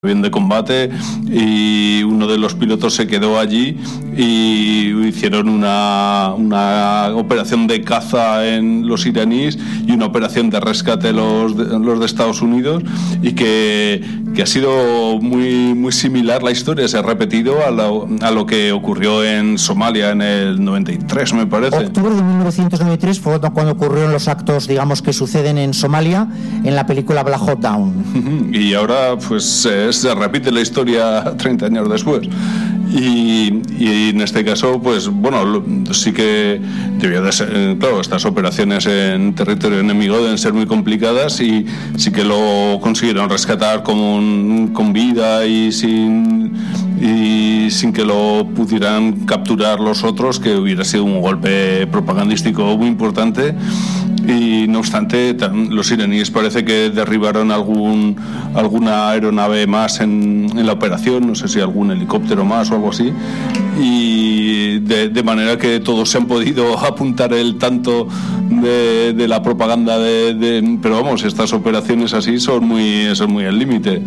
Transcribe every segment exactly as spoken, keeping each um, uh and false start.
avión de combate, y uno de los pilotos se quedó allí y hicieron una, una operación de caza en los iraníes y una operación de rescate los de, los de Estados Unidos, y que, que ha sido muy, muy similar la historia, se ha repetido a lo, a lo que ocurrió en Somalia en el noventa y tres, me parece. Octubre de mil novecientos noventa y tres fue cuando ocurrieron los actos, digamos, que suceden en Somalia en la película Black Hawk Down. Y ahora pues eh, se repite la historia treinta años después. Y, y en este caso, pues bueno, sí que debió de ser, claro, estas operaciones en territorio enemigo deben ser muy complicadas, y sí que lo consiguieron rescatar con, con vida y sin y sin que lo pudieran capturar los otros, que hubiera sido un golpe propagandístico muy importante. Y no obstante, los iraníes parece que derribaron algún alguna aeronave más en, en la operación, no sé si algún helicóptero más o algo así, y de, de manera que todos se han podido apuntar el tanto de, de la propaganda de, de, pero vamos, estas operaciones así son muy, son muy al límite.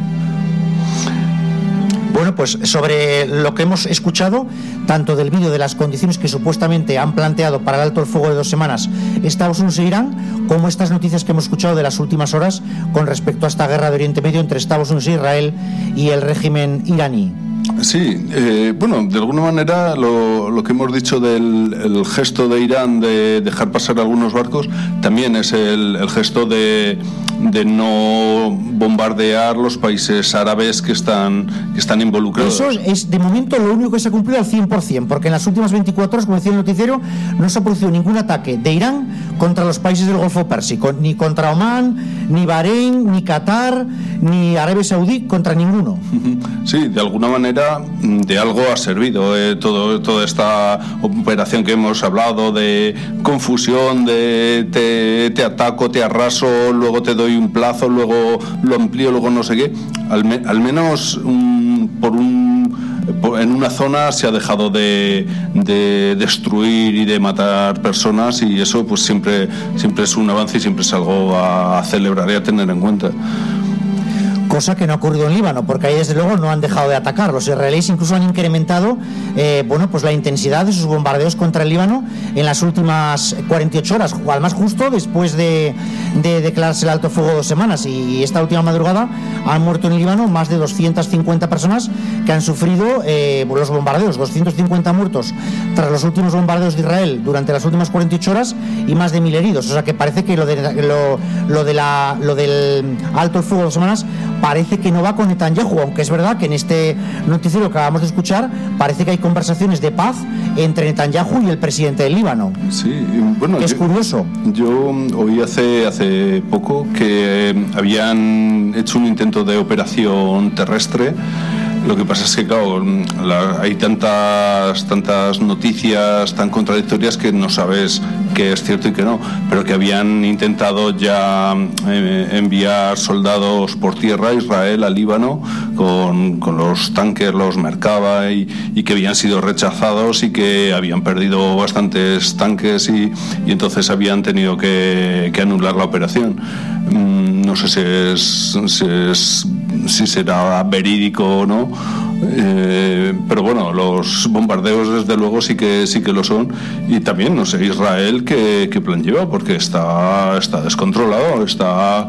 Bueno, pues sobre lo que hemos escuchado, tanto del vídeo de las condiciones que supuestamente han planteado para el alto el fuego de dos semanas Estados Unidos e Irán, como estas noticias que hemos escuchado de las últimas horas con respecto a esta guerra de Oriente Medio entre Estados Unidos e Israel y el régimen iraní. Sí, eh, bueno, de alguna manera lo, lo que hemos dicho del el gesto de Irán de dejar pasar algunos barcos también es el, el gesto de, de no bombardear los países árabes que están, que están involucrados. Eso es de momento lo único que se ha cumplido al cien por ciento, porque en las últimas veinticuatro horas, como decía el noticiero, no se ha producido ningún ataque de Irán contra los países del Golfo Pérsico, ni contra Omán, ni Bahrein, ni Qatar, ni Arabia Saudí, contra ninguno. Sí, de alguna manera de algo ha servido eh, todo, toda esta operación que hemos hablado de confusión, de te, te ataco, te arraso, luego te doy un plazo, luego lo amplío, luego no sé qué. Al, me, al menos un, por un por, en una zona se ha dejado de, de destruir y de matar personas, y eso pues siempre, siempre es un avance y siempre es algo a, a celebrar y a tener en cuenta. Cosa que no ha ocurrido en Líbano, porque ahí desde luego no han dejado de atacar. Los israelíes incluso han incrementado eh, bueno, pues la intensidad de sus bombardeos contra el Líbano en las últimas cuarenta y ocho horas, o al más justo después de, de declararse el alto fuego dos semanas. Y esta última madrugada han muerto en Líbano más de doscientas cincuenta personas que han sufrido eh, los bombardeos, doscientos cincuenta muertos tras los últimos bombardeos de Israel durante las últimas cuarenta y ocho horas, y más de mil heridos. O sea que parece que lo, de, lo, lo, de la, lo del alto fuego de dos semanas parece que no va con Netanyahu, aunque es verdad que en este noticiero que acabamos de escuchar parece que hay conversaciones de paz entre Netanyahu y el presidente del Líbano. Sí, bueno, que es yo, curioso. Yo oí hace hace poco que habían hecho un intento de operación terrestre. Lo que pasa es que, claro, la, hay tantas tantas noticias tan contradictorias que no sabes qué es cierto y qué no, pero que habían intentado ya eh, enviar soldados por tierra a Israel, a Líbano, con, con los tanques, los Merkava, y, y que habían sido rechazados y que habían perdido bastantes tanques, y, y entonces habían tenido que, que anular la operación. Mm, no sé si es, si es si será verídico o no, eh, pero bueno, los bombardeos desde luego sí que sí que lo son. Y también no sé Israel qué, qué plan lleva, porque está está descontrolado, está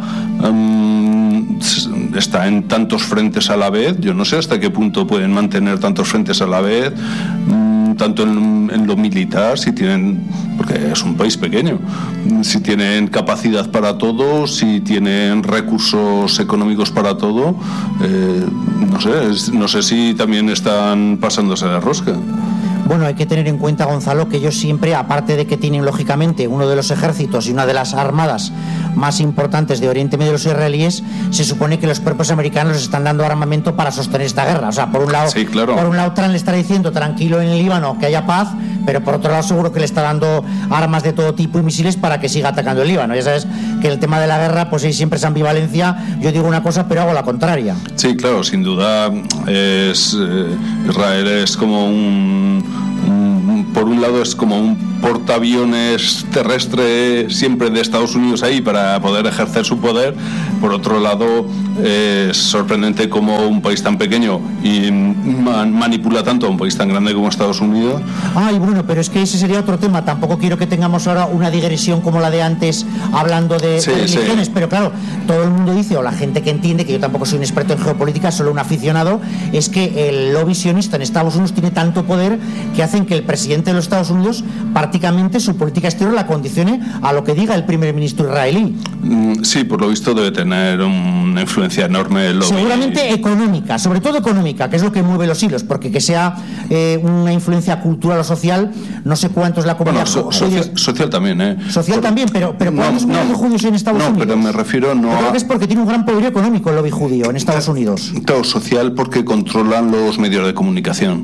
um, está en tantos frentes a la vez. Yo no sé hasta qué punto pueden mantener tantos frentes a la vez, um, tanto en, en lo militar, si tienen, porque es un país pequeño, si tienen capacidad para todo, si tienen recursos económicos para todo. Eh, no sé, no sé si también están pasándose de rosca. Bueno, hay que tener en cuenta, Gonzalo, que ellos siempre, aparte de que tienen lógicamente uno de los ejércitos y una de las armadas más importantes de Oriente Medio, los israelíes, se supone que los propios americanos les están dando armamento para sostener esta guerra. O sea, por un lado, sí, claro. por un lado Trump le está diciendo tranquilo en el Líbano que haya paz, pero por otro lado seguro que le está dando armas de todo tipo y misiles para que siga atacando el Líbano. Ya sabes que el tema de la guerra, pues hay siempre esa ambivalencia. Yo digo una cosa pero hago la contraria. Sí, claro, sin duda es eh, Israel es como un, un por un lado es como un portaaviones terrestre siempre de Estados Unidos ahí para poder ejercer su poder. Por otro lado, eh, es sorprendente cómo un país tan pequeño y man, manipula tanto a un país tan grande como Estados Unidos. Ay, bueno, pero es que ese sería otro tema. Tampoco quiero que tengamos ahora una digresión como la de antes hablando de, sí, de religiones, sí. Pero claro, todo el mundo dice, o la gente que entiende, que yo tampoco soy un experto en geopolítica, solo un aficionado, es que el lobby sionista en Estados Unidos tiene tanto poder que hacen que el presidente de los Estados Unidos prácticamente su política exterior la condicione a lo que diga el primer ministro israelí. Sí, por lo visto debe tener una influencia enorme el lobby. Seguramente económica, sobre todo económica, que es lo que mueve los hilos, porque que sea eh, una influencia cultural o social, no sé cuánto es la comunidad. Bueno, so, social, social también, ¿eh? Social por, también, pero, pero ¿cuántos no, millones no, de judíos hay en Estados no, Unidos? No, pero me refiero no Yo creo a... que es porque tiene un gran poder económico el lobby judío en Estados Unidos. Claro, social porque controlan los medios de comunicación,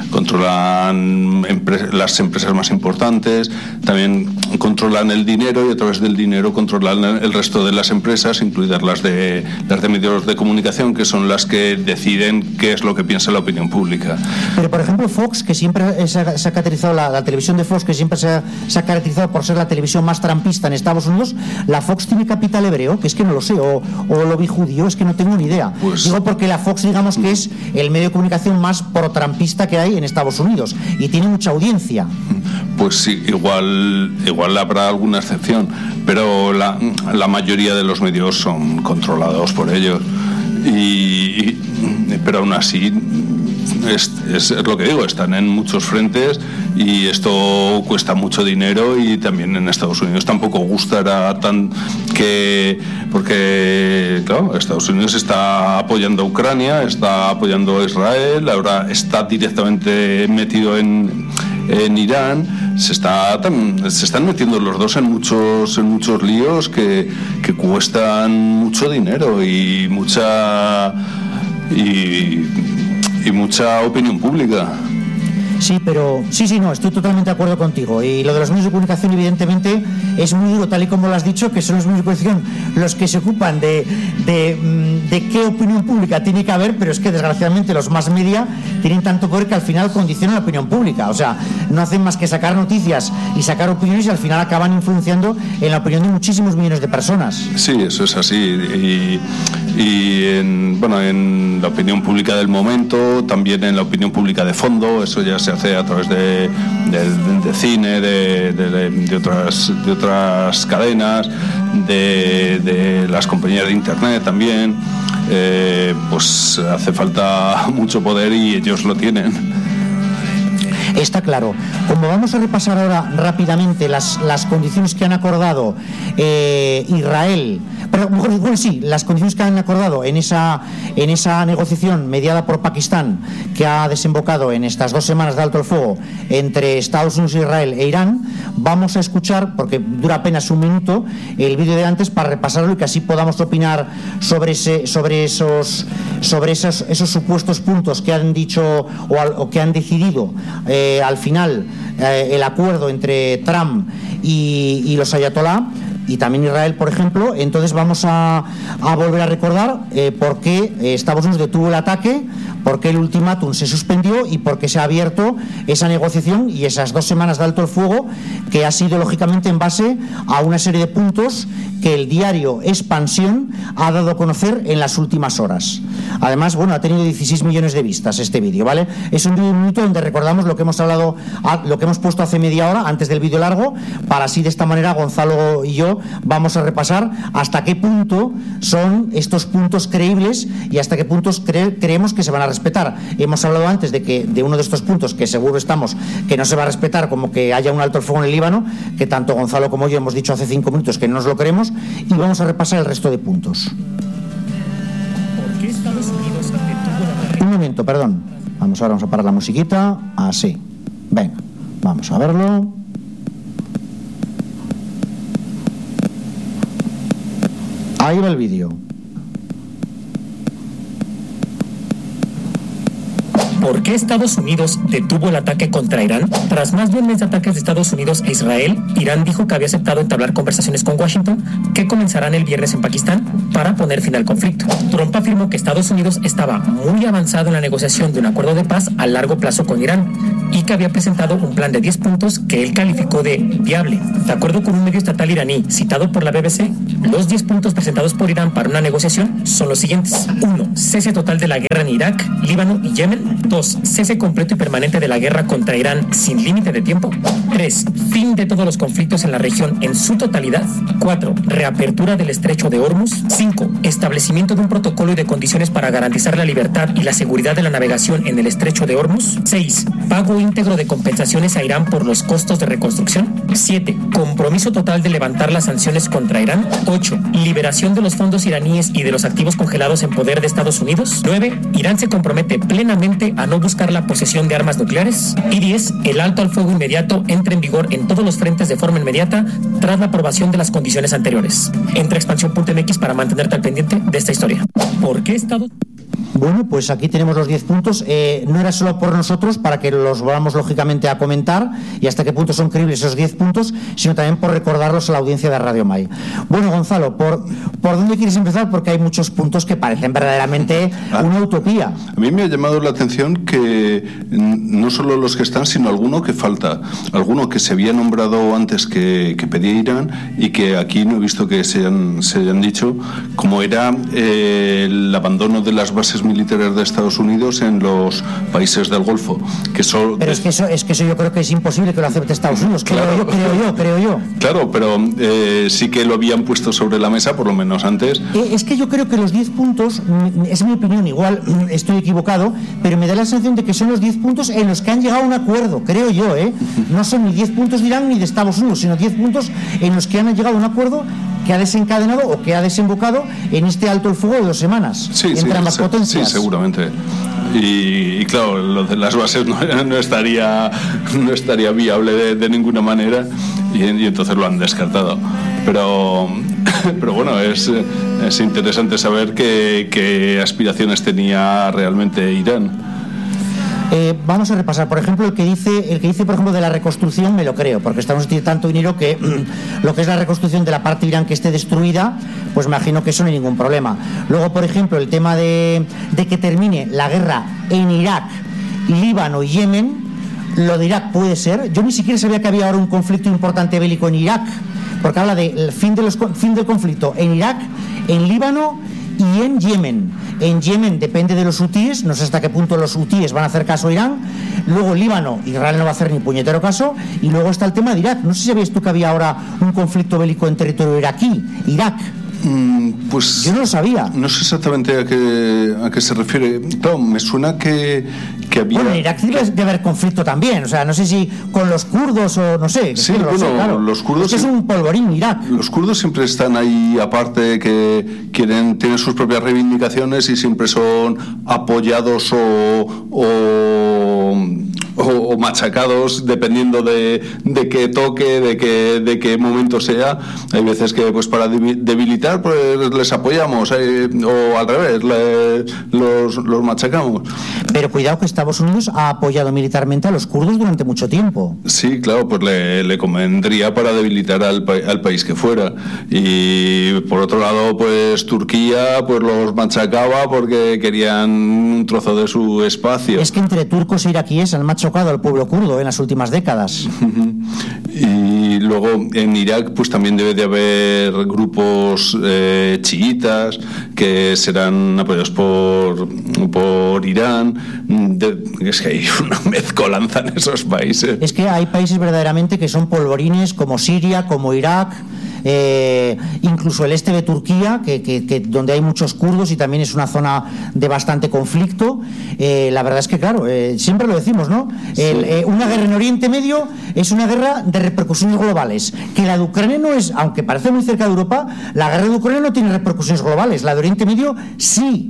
controlan empre- las empresas más importantes, también controlan el dinero y a través del dinero controlan el resto de las empresas, incluidas las de, las de medios de comunicación, que son las que deciden qué es lo que piensa la opinión pública. Pero, por ejemplo, Fox, que siempre se ha, se ha caracterizado, la, la televisión de Fox, que siempre se ha, se ha caracterizado por ser la televisión más trampista en Estados Unidos, ¿la Fox tiene capital hebreo? Que es que no lo sé, o, o lobby judío, es que no tengo ni idea. Pues, digo porque la Fox, digamos que es el medio de comunicación más pro-trampista que hay en Estados Unidos y tiene mucha audiencia. Pues sí, igual, igual habrá alguna excepción, pero la, la mayoría de los medios son controlados por ellos. Y, y, pero aún así es, es, es lo que digo, están en muchos frentes y esto cuesta mucho dinero, y también en Estados Unidos tampoco gustará tan que, porque claro, Estados Unidos está apoyando a Ucrania, está apoyando a Israel, ahora está directamente metido en, en Irán. Se, está, se están metiendo los dos en muchos en muchos líos que, que cuestan mucho dinero y mucha y, y mucha opinión pública. Sí, pero sí, sí, no, estoy totalmente de acuerdo contigo. Y lo de los medios de comunicación, evidentemente, es muy duro, tal y como lo has dicho, que son los medios de comunicación los que se ocupan de, de, de qué opinión pública tiene que haber, pero es que desgraciadamente los más media tienen tanto poder que al final condicionan la opinión pública. O sea, no hacen más que sacar noticias y sacar opiniones y al final acaban influenciando en la opinión de muchísimos millones de personas. Sí, eso es así. Y, y en, bueno, en la opinión pública del momento, también en la opinión pública de fondo, eso ya se hace a través de, de, de cine, de, de, de, otras, de otras cadenas, de, de las compañías de internet también. Eh, pues hace falta mucho poder y ellos lo tienen. Está claro. Como vamos a repasar ahora rápidamente las, las condiciones que han acordado eh, Israel, pero mejor bueno, sí, las condiciones que han acordado en esa, en esa negociación mediada por Pakistán, que ha desembocado en estas dos semanas de alto el fuego entre Estados Unidos, Israel e Irán, vamos a escuchar, porque dura apenas un minuto, el vídeo de antes para repasarlo y que así podamos opinar sobre ese, sobre esos, sobre esos, esos supuestos puntos que han dicho o, al, o que han decidido eh, al final eh, el acuerdo entre Trump y, y los ayatolá, y también Israel, por ejemplo. Entonces vamos a, a volver a recordar eh, por qué Estados Unidos detuvo el ataque, por qué el ultimátum se suspendió y por qué se ha abierto esa negociación y esas dos semanas de alto el fuego, que ha sido lógicamente en base a una serie de puntos que el diario Expansión ha dado a conocer en las últimas horas. Además, bueno, ha tenido dieciséis millones de vistas este vídeo, ¿vale? Es un vídeo minuto donde recordamos lo que hemos hablado, lo que hemos puesto hace media hora antes del vídeo largo, para así de esta manera Gonzalo y yo vamos a repasar hasta qué punto son estos puntos creíbles y hasta qué puntos cre- creemos que se van a respetar. Hemos hablado antes de que de uno de estos puntos que seguro estamos que no se va a respetar, como que haya un alto el fuego en el Líbano, que tanto Gonzalo como yo hemos dicho hace cinco minutos que no nos lo queremos, y vamos a repasar el resto de puntos. Un momento, perdón. Vamos, ahora vamos a parar la musiquita. Así. Venga, vamos a verlo. Ahí va el vídeo. ¿Por qué Estados Unidos detuvo el ataque contra Irán? Tras más de un mes de ataques de Estados Unidos e Israel, Irán dijo que había aceptado entablar conversaciones con Washington que comenzarán el viernes en Pakistán para poner fin al conflicto. Trump afirmó que Estados Unidos estaba muy avanzado en la negociación de un acuerdo de paz a largo plazo con Irán y que había presentado un plan de diez puntos que él calificó de viable. De acuerdo con un medio estatal iraní citado por la B B C, los diez puntos presentados por Irán para una negociación son los siguientes. uno. Cese total de la guerra en Irak, Líbano y Yemen. dos. Cese completo y permanente de la guerra contra Irán sin límite de tiempo. tres. Fin de todos los conflictos en la región en su totalidad. cuatro. Reapertura del estrecho de Hormuz. cinco. Establecimiento de un protocolo y de condiciones para garantizar la libertad y la seguridad de la navegación en el estrecho de Hormuz. seis. Pago íntegro de compensaciones a Irán por los costos de reconstrucción. siete. Compromiso total de levantar las sanciones contra Irán. ocho. Liberación de los fondos iraníes y de los activos congelados en poder de Estados Unidos. nueve. Irán se compromete plenamente a no buscar la posesión de armas nucleares. Y diez. El alto al fuego inmediato entra en vigor en todos los frentes de forma inmediata tras la aprobación de las condiciones anteriores. Entra a expansión punto m x para mantenerte al pendiente de esta historia. ¿Por qué Estados Bueno, pues aquí tenemos los diez puntos. Eh, no era solo por nosotros, para que los volvamos lógicamente a comentar y hasta qué punto son creíbles esos diez puntos, sino también por recordarlos a la audiencia de Radio Mai. Bueno, Gonzalo, ¿por, ¿por dónde quieres empezar? Porque hay muchos puntos que parecen verdaderamente ah, una utopía. A mí me ha llamado la atención que no solo los que están, sino alguno que falta. Alguno que se había nombrado antes que, que pedía Irán y que aquí no he visto que se hayan, se hayan dicho, como era eh, el abandono de las bases militares de Estados Unidos en los países del Golfo, que son pero es que eso es que eso yo creo que es imposible que lo acepte Estados Unidos, creo claro. yo creo yo creo yo claro, pero eh, sí que lo habían puesto sobre la mesa, por lo menos antes. Eh, es que yo creo que los diez puntos, es mi opinión, igual estoy equivocado, pero me da la sensación de que son los diez puntos en los que han llegado a un acuerdo, creo yo, ¿eh? No son ni diez puntos de Irán ni de Estados Unidos, sino diez puntos en los que han llegado a un acuerdo que ha desencadenado o que ha desembocado en este alto el fuego de dos semanas sí, entre sí, ambas sí, potencias. Sí, seguramente. Y, y claro, lo de las bases no, no estaría no estaría viable de, de ninguna manera y, y entonces lo han descartado. Pero pero bueno, es, es interesante saber qué, qué aspiraciones tenía realmente Irán. Eh, vamos a repasar, por ejemplo, el que dice, el que dice, por ejemplo, de la reconstrucción, me lo creo, porque estamos teniendo tanto dinero que lo que es la reconstrucción de la parte de Irán que esté destruida, pues me imagino que eso no hay ningún problema. Luego, por ejemplo, el tema de, de que termine la guerra en Irak, Líbano y Yemen, lo de Irak puede ser. Yo ni siquiera sabía que había ahora un conflicto importante bélico en Irak, porque habla del fin, de los, fin del conflicto en Irak, en Líbano y en Yemen. En Yemen depende de los hutíes, no sé hasta qué punto los hutíes van a hacer caso a Irán. Luego Líbano, Israel no va a hacer ni puñetero caso. Y luego está el tema de Irak. No sé si sabías tú que había ahora un conflicto bélico en territorio iraquí, Irak. Mm, pues yo no lo sabía. No sé exactamente a qué, a qué se refiere. Claro, me suena que, que había... Bueno, en Irak debe de haber conflicto también. O sea, no sé si con los kurdos o no sé. Sí, bueno, sé, claro. los kurdos... Es, que es un polvorín Irak. Los kurdos siempre están ahí aparte, que quieren, tienen sus propias reivindicaciones y siempre son apoyados o... o O, o machacados dependiendo de, de qué toque, de qué, de qué momento sea. Hay veces que pues para debilitar pues les apoyamos eh, o al revés le, los, los machacamos. Pero cuidado que Estados Unidos ha apoyado militarmente a los kurdos durante mucho tiempo. Sí, claro, pues le, le convendría para debilitar al, al país que fuera. Y por otro lado pues Turquía pues los machacaba porque querían un trozo de su espacio. Es que entre turcos e iraquíes han machacado al pueblo kurdo en las últimas décadas. Y luego en Irak pues también debe de haber grupos eh, chiitas que serán apoyados por, por Irán. De, es que hay una mezcolanza en esos países. Es que hay países verdaderamente que son polvorines, como Siria, como Irak, eh, incluso el este de Turquía, que, que, que donde hay muchos kurdos y también es una zona de bastante conflicto. Eh, la verdad es que claro, eh, siempre lo decimos, ¿no? Sí. El, eh, una guerra en Oriente Medio es una guerra de repercusiones globales. Que la de Ucrania no es, aunque parece muy cerca de Europa, la guerra de Ucrania no tiene repercusiones globales. La de Oriente Medio sí.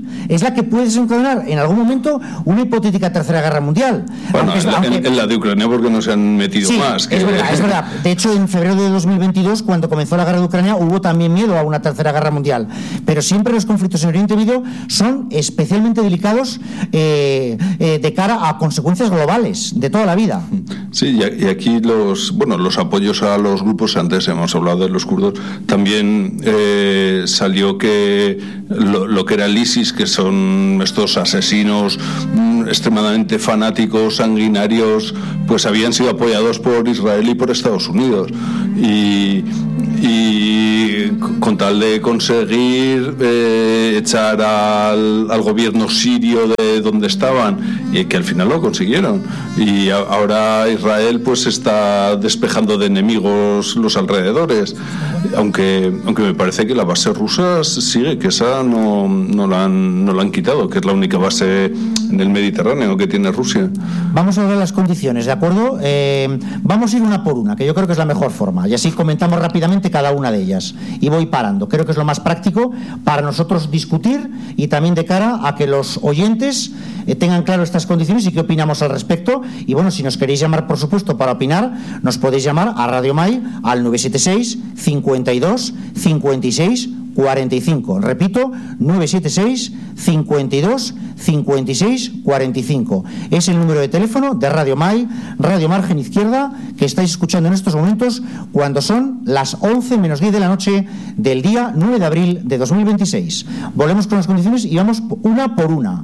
es la que puede desencadenar en algún momento una hipotética tercera guerra mundial. Bueno, aunque, en, aunque, en, en la de Ucrania porque no se han metido sí, más. Que... es verdad, es verdad. De hecho, en febrero de dos mil veintidós, cuando comenzó la guerra de Ucrania, hubo también miedo a una tercera guerra mundial. Pero siempre los conflictos en Oriente Medio son especialmente delicados eh, eh, de cara a consecuencias globales de toda la vida. Sí, y aquí los, bueno, los apoyos a los grupos, antes hemos hablado de los kurdos, también eh, salió que lo, lo que era el ISIS, que son estos asesinos mmm, extremadamente fanáticos, sanguinarios, pues habían sido apoyados por Israel y por Estados Unidos. Y, y con tal de conseguir eh, echar al, al gobierno sirio de donde estaban, y que al final lo consiguieron, y a, ahora Israel pues está despejando de enemigos los alrededores, aunque aunque me parece que la base rusa sigue, que esa no, no, la han, no la han quitado, que es la única base en el Mediterráneo que tiene Rusia. Vamos a ver las condiciones, ¿de acuerdo? Eh, vamos a ir una por una, que yo creo que es la mejor forma, y así comentamos rápidamente cada una de ellas, y voy parando. Creo que es lo más práctico para nosotros discutir, y también de cara a que los oyentes eh, tengan claro estas condiciones y qué opinamos al respecto. Y bueno, si nos queréis llamar, por supuesto, para opinar, nos podéis llamar a Radio Mai al nueve siete seis, cincuenta y dos, cincuenta y seis, cuarenta y cinco. Repito, nueve siete seis, cincuenta y dos, cincuenta y seis, cuarenta y cinco. Es el número de teléfono de Radio Mai, Radio Margen Izquierda, que estáis escuchando en estos momentos, cuando son las once menos diez de la noche del día nueve de abril de dos mil veintiséis. Volvemos con las condiciones y vamos una por una.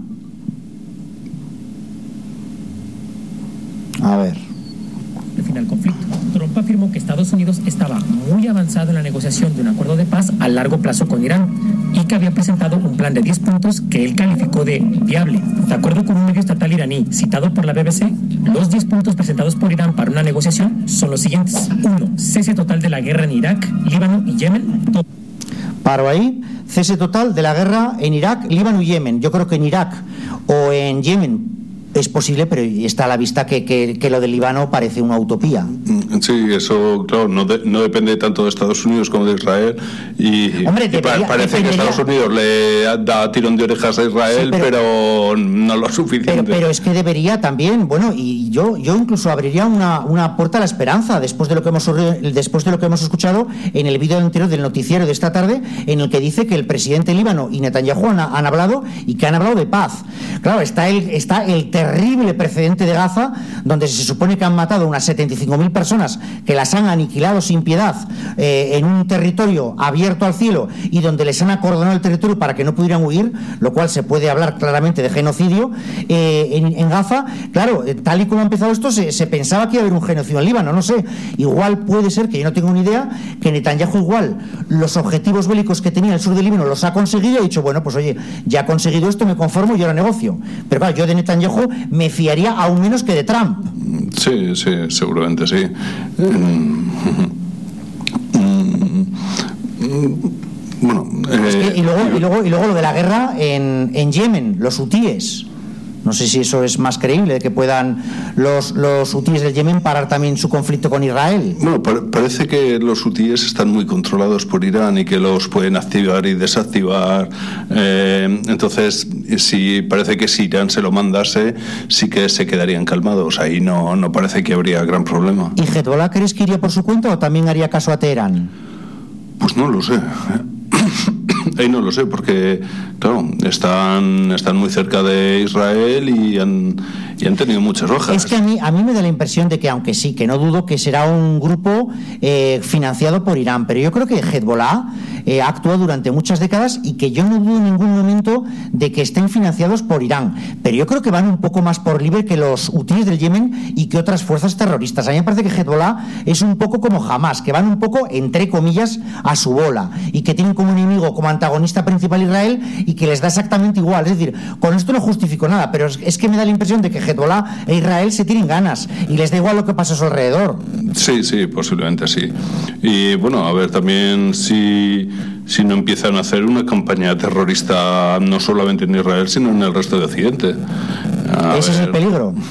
A ver. Al final del conflicto, Trump afirmó que Estados Unidos estaba muy avanzado en la negociación de un acuerdo de paz a largo plazo con Irán y que había presentado un plan de diez puntos que él calificó de viable. De acuerdo con un medio estatal iraní citado por la B B C, los diez puntos presentados por Irán para una negociación son los siguientes. uno. Cese total de la guerra en Irak, Líbano y Yemen. Paro ahí. Cese total de la guerra en Irak, Líbano y Yemen. Yo creo que en Irak o en Yemen es posible, pero está a la vista que, que, que lo del Líbano parece una utopía. Sí, eso, claro, no, de, no depende tanto de Estados Unidos como de Israel. Y, Hombre, y debería, parece que Estados Unidos le da tirón de orejas a Israel, sí, pero, pero no lo suficiente. Pero, pero es que debería también, bueno, y yo, yo incluso abriría una, una puerta a la esperanza después de lo que hemos después de lo que hemos escuchado en el vídeo anterior del noticiero de esta tarde, en el que dice que el presidente Líbano y Netanyahu han, han hablado y que han hablado de paz. Claro, está el, está el terrible precedente de Gaza, donde se supone que han matado unas setenta y cinco mil personas, que las han aniquilado sin piedad eh, en un territorio abierto al cielo, y donde les han acordonado el territorio para que no pudieran huir, lo cual se puede hablar claramente de genocidio eh, en, en Gaza. Claro, eh, tal y como ha empezado esto, se, se pensaba que iba a haber un genocidio en Líbano, no sé, igual puede ser, que yo no tengo ni idea, que Netanyahu igual los objetivos bélicos que tenía el sur del Líbano los ha conseguido y ha dicho, bueno, pues oye, ya he conseguido esto, me conformo y ahora negocio. Pero claro, yo de Netanyahu me fiaría aún menos que de Trump. Sí, sí, seguramente sí. Bueno, eh, es que, y, luego, y, luego, y luego lo de la guerra en, en Yemen, los hutíes. No sé si eso es más creíble, de que puedan los, los hutíes del Yemen parar también su conflicto con Israel. Bueno, par- parece que los hutíes están muy controlados por Irán y que los pueden activar y desactivar. Eh, entonces, si parece que si Irán se lo mandase, sí que se quedarían calmados. Ahí no, no parece que habría gran problema. ¿Y Hezbollah crees que iría por su cuenta o también haría caso a Teherán? Pues no lo sé. Ahí no lo sé, porque claro, están, están muy cerca de Israel y han, y han tenido muchas hojas. Es que a mí, a mí me da la impresión de que, aunque sí, que no dudo que será un grupo eh, financiado por Irán, pero yo creo que Hezbollah eh, ha actuado durante muchas décadas y que yo no dudo en ningún momento de que estén financiados por Irán, pero yo creo que van un poco más por libre que los hutíes del Yemen y que otras fuerzas terroristas. A mí me parece que Hezbollah es un poco como Hamas, que van un poco, entre comillas, a su bola y que tienen como enemigo, como antagonista principal Israel, y que les da exactamente igual. Es decir, con esto no justifico nada, pero es, es que me da la impresión de que Hezbollah e Israel se tienen ganas y les da igual lo que pasa a su alrededor. Sí, sí, posiblemente sí. Y bueno, a ver también si, si no empiezan a hacer una campaña terrorista no solamente en Israel, sino en el resto de Occidente. A Ese ver. es el peligro.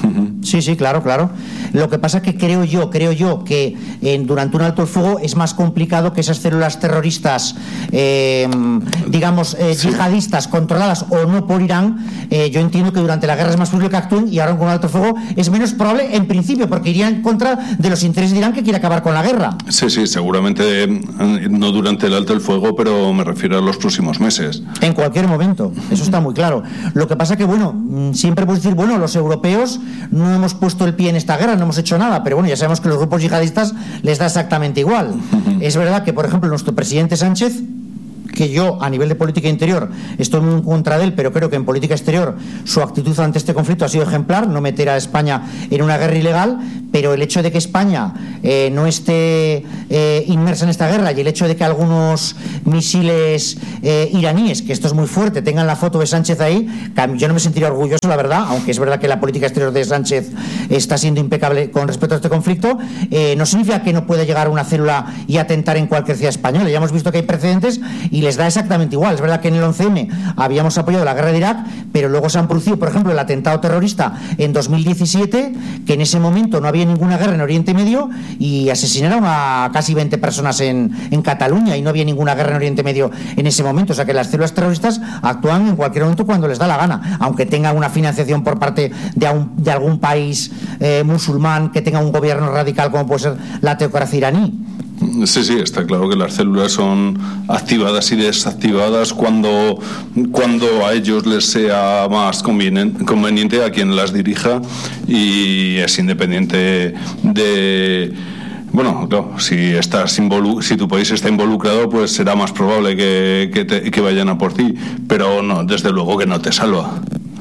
Sí, sí, claro, claro. Lo que pasa es que creo yo, creo yo que eh, durante un alto el fuego es más complicado que esas células terroristas, eh, digamos, eh, sí. yihadistas, controladas o no por Irán, eh, yo entiendo que durante la guerra es más posible que actúen y ahora con un alto el fuego es menos probable en principio, porque iría en contra de los intereses de Irán, que quiere acabar con la guerra. Sí, sí, seguramente no durante el alto el fuego, pero me refiero a los próximos meses. En cualquier momento, eso está muy claro. Lo que pasa que, bueno, siempre puedes decir, bueno, los europeos no hemos puesto el pie en esta guerra, no hemos hecho nada, pero bueno, ya sabemos que los grupos yihadistas les da exactamente igual. Uh-huh. Es verdad que, por ejemplo, nuestro presidente Sánchez, que yo a nivel de política interior estoy muy en contra de él, pero creo que en política exterior su actitud ante este conflicto ha sido ejemplar, no meter a España en una guerra ilegal, pero el hecho de que España eh, no esté eh, inmersa en esta guerra y el hecho de que algunos misiles eh, iraníes, que esto es muy fuerte, tengan la foto de Sánchez ahí, yo no me sentiría orgulloso, la verdad, aunque es verdad que la política exterior de Sánchez está siendo impecable con respecto a este conflicto, eh, no significa que no pueda llegar una célula y atentar en cualquier ciudad española. Ya hemos visto que hay precedentes y les da exactamente igual. Es verdad que en el once eme habíamos apoyado la guerra de Irak, pero luego se han producido, por ejemplo, el atentado terrorista en dos mil diecisiete, que en ese momento no había ninguna guerra en Oriente Medio y asesinaron a casi veinte personas en, en Cataluña y no había ninguna guerra en Oriente Medio en ese momento. O sea que las células terroristas actúan en cualquier momento cuando les da la gana, aunque tengan una financiación por parte de, un, de algún país eh, musulmán que tenga un gobierno radical como puede ser la teocracia iraní. Sí, sí, está claro que las células son activadas y desactivadas cuando, cuando a ellos les sea más conveniente, conveniente a quien las dirija, y es independiente de... Bueno, claro, si estás involu- si tu país está involucrado, pues será más probable que, que, te, que vayan a por ti, pero no, desde luego que no te salva.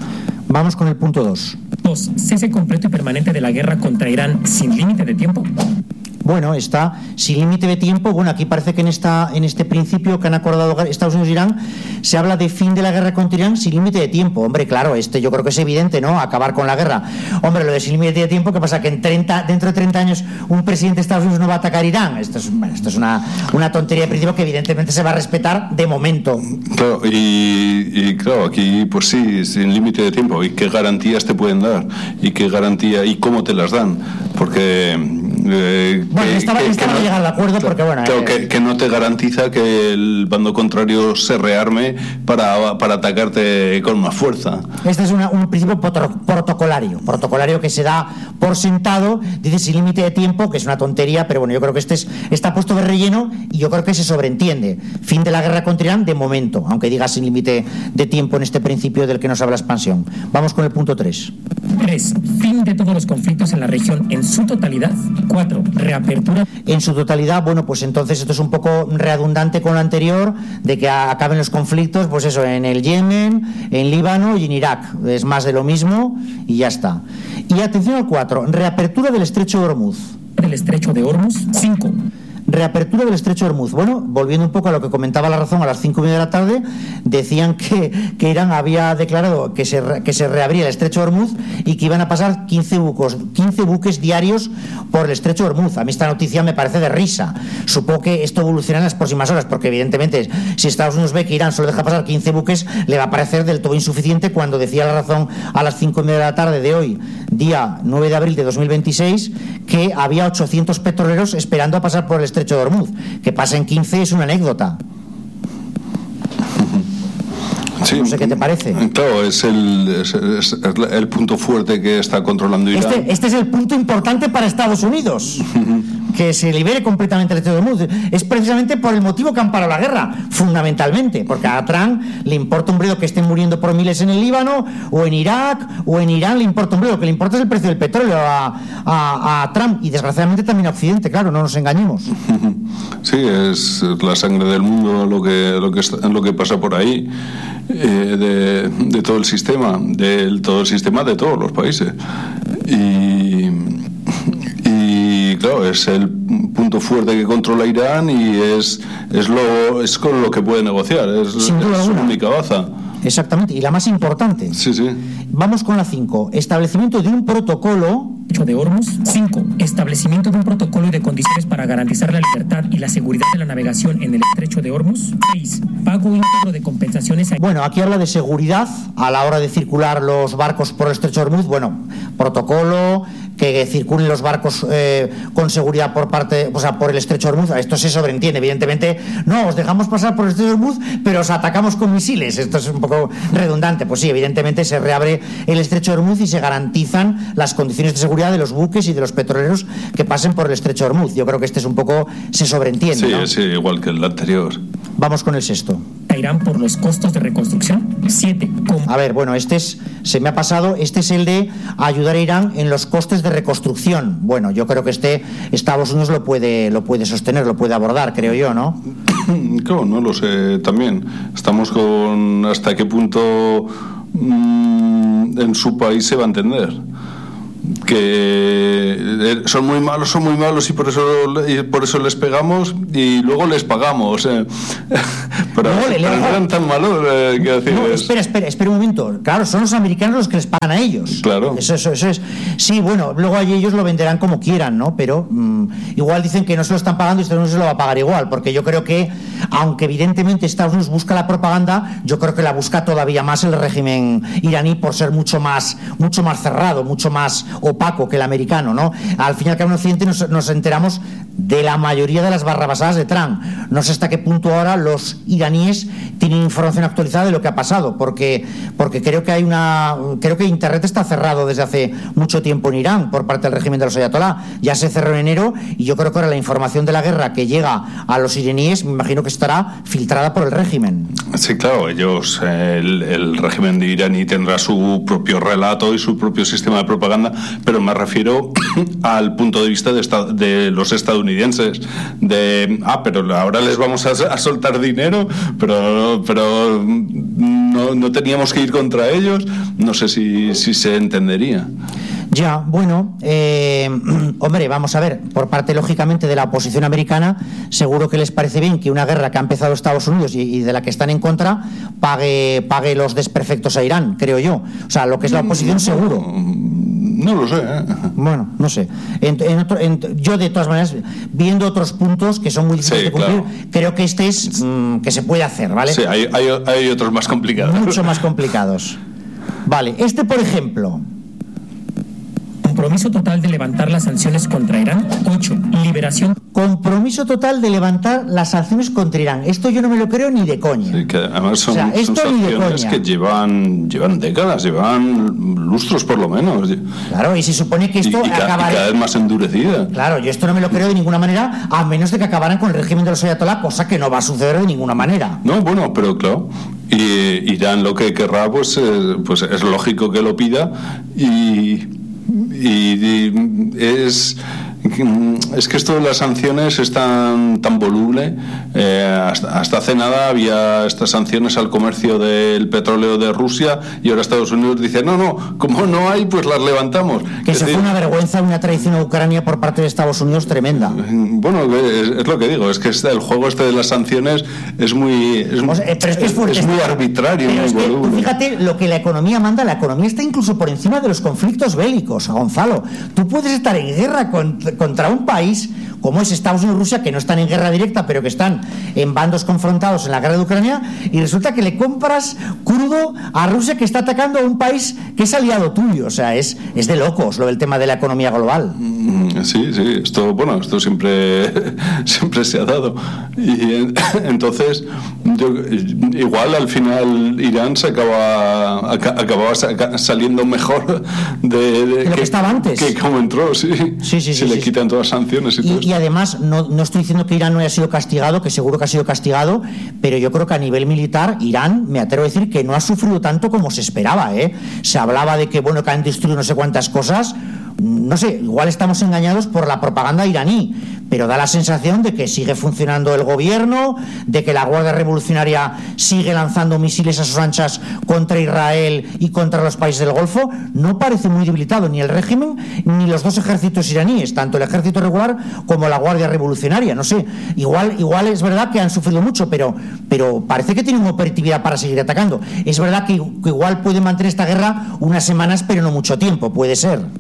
Vamos con el punto dos. dos. Cese completo y permanente de la guerra contra Irán sin límite de tiempo. Bueno, está sin límite de tiempo. Bueno, aquí parece que en esta en este principio que han acordado Estados Unidos e Irán se habla de fin de la guerra contra Irán sin límite de tiempo. Hombre, claro, este yo creo que es evidente, ¿no? Acabar con la guerra. Hombre, lo de sin límite de tiempo, ¿qué pasa? Que en treinta, dentro de treinta años un presidente de Estados Unidos no va a atacar Irán. Esto es, bueno, esto es una, una tontería de principio que evidentemente se va a respetar de momento. Claro, y, y claro, aquí pues sí, sin límite de tiempo. ¿Y qué garantías te pueden dar? ¿Y qué garantía y cómo te las dan? Porque... Eh, bueno, que, estaba, que, estaba que no llegar al acuerdo porque bueno claro, eh, que, que no te garantiza que el bando contrario se rearme para, para atacarte con más fuerza. Este es una, un principio protocolario protocolario que se da por sentado, dice sin límite de tiempo, que es una tontería, pero bueno, yo creo que este es, está puesto de relleno y yo creo que se sobreentiende. Fin de la guerra contra Irán de momento, aunque diga sin límite de tiempo en este principio del que nos habla la expansión. Vamos con el punto tres. tres. Fin de todos los conflictos en la región en su totalidad. cuatro. Reapertura. En su totalidad, bueno, pues entonces esto es un poco redundante con lo anterior, de que acaben los conflictos, pues eso, en el Yemen, en Líbano y en Irak. Es más de lo mismo y ya está. Y atención al cuatro. Reapertura del estrecho de Hormuz. Del estrecho de Hormuz. cinco. Reapertura del estrecho de Hormuz. Bueno, volviendo un poco a lo que comentaba La Razón a las cinco y media de la tarde, decían que, que Irán había declarado que se, que se reabría el estrecho de Hormuz y que iban a pasar quince buques, quince buques diarios por el estrecho de Hormuz. A mí esta noticia me parece de risa. Supongo que esto evolucionará en las próximas horas, porque evidentemente si Estados Unidos ve que Irán solo deja pasar quince buques, le va a parecer del todo insuficiente, cuando decía La Razón a las cinco y media de la tarde de hoy, día nueve de abril de dos mil veintiséis, que había ochocientos petroleros esperando a pasar por el estrecho de Hormuz. Que pasen quince es una anécdota. Sí, no sé qué te parece. Claro, es el, es, es el punto fuerte que está controlando Irán. Este, este es el punto importante para Estados Unidos. Que se libere completamente el estrecho de Hormuz. Es precisamente por el motivo que han parado la guerra, fundamentalmente, porque a Trump le importa un bledo que estén muriendo por miles en el Líbano, o en Irak, o en Irán le importa un bledo. Lo que le importa es el precio del petróleo a, a, a Trump, y desgraciadamente también a Occidente, claro, no nos engañemos. Sí, es la sangre del mundo lo que, lo que, lo que pasa por ahí. Eh, de, de todo el sistema, del todo el sistema de todos los países. Y, y claro, es el punto fuerte que controla Irán y es, es, lo, es con lo que puede negociar, es, es su única baza. Exactamente, y la más importante. Sí, sí. Vamos con la cinco. Establecimiento de un protocolo de Hormuz. cinco. Establecimiento de un protocolo y de condiciones para garantizar la libertad y la seguridad de la navegación en el estrecho de Hormuz. seis. Pago íntegro de compensaciones a... Bueno, aquí habla de seguridad a la hora de circular los barcos por el estrecho de Hormuz. Bueno, protocolo, que circulen los barcos eh, con seguridad por parte, o sea, por el estrecho de Hormuz. Esto se sobreentiende, evidentemente. No, os dejamos pasar por el estrecho de Hormuz, pero os atacamos con misiles. Esto es un poco redundante. Pues sí, evidentemente se reabre el estrecho de Hormuz y se garantizan las condiciones de seguridad de los buques y de los petroleros que pasen por el estrecho de Hormuz. Yo creo que este es un poco, se sobreentiende, sí, ¿no? Sí, igual que el anterior. Vamos con el sexto. A Irán por los costos de reconstrucción. siete. A ver, bueno, este es, se me ha pasado, este es el de ayudar a Irán en los costes de reconstrucción. Bueno, yo creo que este Estados Unidos lo puede, lo puede sostener, lo puede abordar, creo yo, ¿no? Claro, no lo sé también. Estamos con hasta qué punto mmm, en su país se va a entender que son muy malos, son muy malos y por eso y por eso les pegamos y luego les pagamos. Eh. Pero no, le, pero no eran tan malos. Eh, que decir, no, espera, espera, espera un momento. Claro, son los americanos los que les pagan a ellos. Claro. Eso, eso, eso es. Sí, bueno, luego allí ellos lo venderán como quieran, ¿no? Pero mmm, igual dicen que no se lo están pagando y Estados Unidos se lo va a pagar igual, porque yo creo que, aunque evidentemente Estados Unidos busca la propaganda, yo creo que la busca todavía más el régimen iraní por ser mucho más, mucho más cerrado, mucho más opaco que el americano, ¿no? Al fin y al cabo en Occidente nos, nos enteramos de la mayoría de las barrabasadas de Trump. No sé hasta qué punto ahora los iraníes tienen información actualizada de lo que ha pasado, porque, porque creo que hay una creo que Internet está cerrado desde hace mucho tiempo en Irán por parte del régimen de los ayatolá. Ya se cerró en enero y yo creo que ahora la información de la guerra que llega a los iraníes me imagino que estará filtrada por el régimen. Sí, claro, ellos, el, el régimen de iraní tendrá su propio relato y su propio sistema de propaganda, pero me refiero al punto de vista de, esta, de los estadounidenses, de, ah, pero ahora les vamos a, a soltar dinero, pero, pero no, no teníamos que ir contra ellos. No sé si, si se entendería. Ya, bueno, eh, hombre, vamos a ver, por parte lógicamente de la oposición americana, seguro que les parece bien que una guerra que ha empezado Estados Unidos y, y de la que están en contra pague, pague los desperfectos a Irán, creo yo. O sea, lo que es la oposición seguro. No lo sé, ¿eh? Bueno, no sé. En, en otro, en, yo, de todas maneras, viendo otros puntos que son muy difíciles sí, de cumplir, claro. Creo que este es mmm, que se puede hacer, ¿vale? Sí, hay, hay, hay otros más complicados. Mucho más complicados. Vale, este, por ejemplo. Compromiso total de levantar las sanciones contra Irán. ocho. Liberación. Compromiso total de levantar las sanciones contra Irán. Esto yo no me lo creo ni de coña. Sí, que además son, o sea, esto son ni de sanciones coña. que llevan, llevan décadas, llevan lustros por lo menos. Claro, y se supone que esto y, y, acabará. Y cada vez más endurecida. Claro, yo esto no me lo creo de ninguna manera, a menos de que acabaran con el régimen de los ayatolá, cosa que no va a suceder de ninguna manera. No, bueno, pero claro. Y Irán lo que querrá, pues, eh, pues es lógico que lo pida y. Y, y es es que esto de las sanciones es tan, tan voluble. Eh, hasta, hasta hace nada había estas sanciones al comercio del petróleo de Rusia y ahora Estados Unidos dice no, no, como no hay, pues las levantamos. Que es eso decir, fue una vergüenza, una traición a Ucrania por parte de Estados Unidos tremenda. Bueno, es, es lo que digo, es que este, el juego este de las sanciones es muy es, o sea, pero es, que es, fuerte, es muy arbitrario, pero muy es que, voluble. Fíjate lo que la economía manda, la economía está incluso por encima de los conflictos bélicos, Gonzalo. Tú puedes estar en guerra con, contra un país como es Estados Unidos y Rusia, que no están en guerra directa, pero que están en bandos confrontados en la guerra de Ucrania, y resulta que le compras crudo a Rusia, que está atacando a un país que es aliado tuyo. O sea, es, es de locos lo del tema de la economía global. Sí, sí, esto, bueno, esto siempre, siempre se ha dado. Y entonces, yo, igual al final Irán se acaba, acababa saliendo mejor de, de, de lo que, que estaba antes. Que como entró, sí. Sí, sí, sí. Se sí, le sí. quitan todas las sanciones y, y todo Y además, no, no estoy diciendo que Irán no haya sido castigado, que seguro que ha sido castigado, pero yo creo que a nivel militar, Irán, me atrevo a decir que no ha sufrido tanto como se esperaba, ¿eh? Se hablaba de que, bueno, que han destruido no sé cuántas cosas. No sé, igual estamos engañados por la propaganda iraní, pero da la sensación de que sigue funcionando el gobierno, de que la Guardia Revolucionaria sigue lanzando misiles a sus anchas contra Israel y contra los países del Golfo. No parece muy debilitado ni el régimen ni los dos ejércitos iraníes, tanto el ejército regular como la Guardia Revolucionaria. No sé, igual, igual es verdad que han sufrido mucho, pero, pero parece que tienen operatividad para seguir atacando. Es verdad que, que igual pueden mantener esta guerra unas semanas, pero no mucho tiempo, puede ser.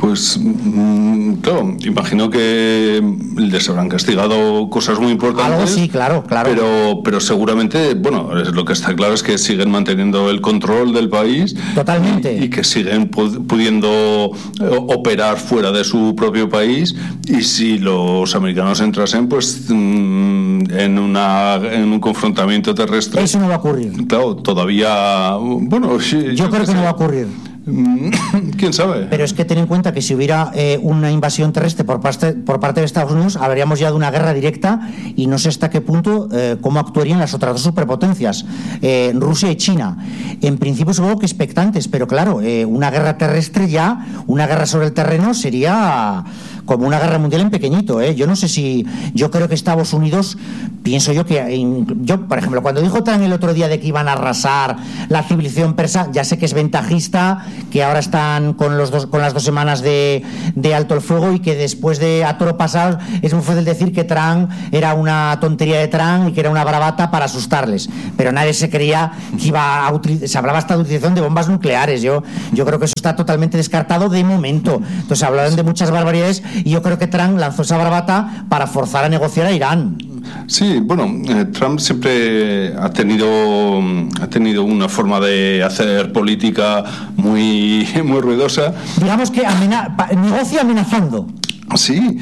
Pues, mm, claro, imagino que les habrán castigado cosas muy importantes. Algo sí, claro, claro. Pero, pero seguramente, bueno, lo que está claro es que siguen manteniendo el control del país. Totalmente. Y, y que siguen pudiendo operar fuera de su propio país. Y si los americanos entrasen, pues, mm, en, una, en un confrontamiento terrestre. Eso no va a ocurrir. Claro, todavía. Bueno, sí, yo, yo creo que, que no va a ocurrir. ¿Quién sabe? Pero es que ten en cuenta que si hubiera eh, una invasión terrestre por parte, por parte de Estados Unidos, habríamos ya de una guerra directa y no sé hasta qué punto eh, cómo actuarían las otras dos superpotencias, eh, Rusia y China. En principio supongo que expectantes, pero claro, eh, una guerra terrestre ya, una guerra sobre el terreno sería como una guerra mundial en pequeñito, ¿eh? Yo no sé si, yo creo que Estados Unidos, pienso yo que, yo por ejemplo, cuando dijo Trump el otro día de que iban a arrasar la civilización persa, ya sé que es ventajista, que ahora están con los dos, con las dos semanas de, de alto el fuego y que después de a toro pasado es muy fácil decir que Trump era una tontería de Trump y que era una bravata para asustarles, pero nadie se creía que iba a utilizar, se hablaba hasta de utilización de bombas nucleares. Yo, yo creo que eso está totalmente descartado de momento. Entonces hablaron de muchas barbaridades y yo creo que Trump lanzó esa bravata para forzar a negociar a Irán. Sí, bueno, eh, Trump siempre ha tenido ha tenido una forma de hacer política muy muy ruidosa. Digamos que amena- negocia amenazando. Sí,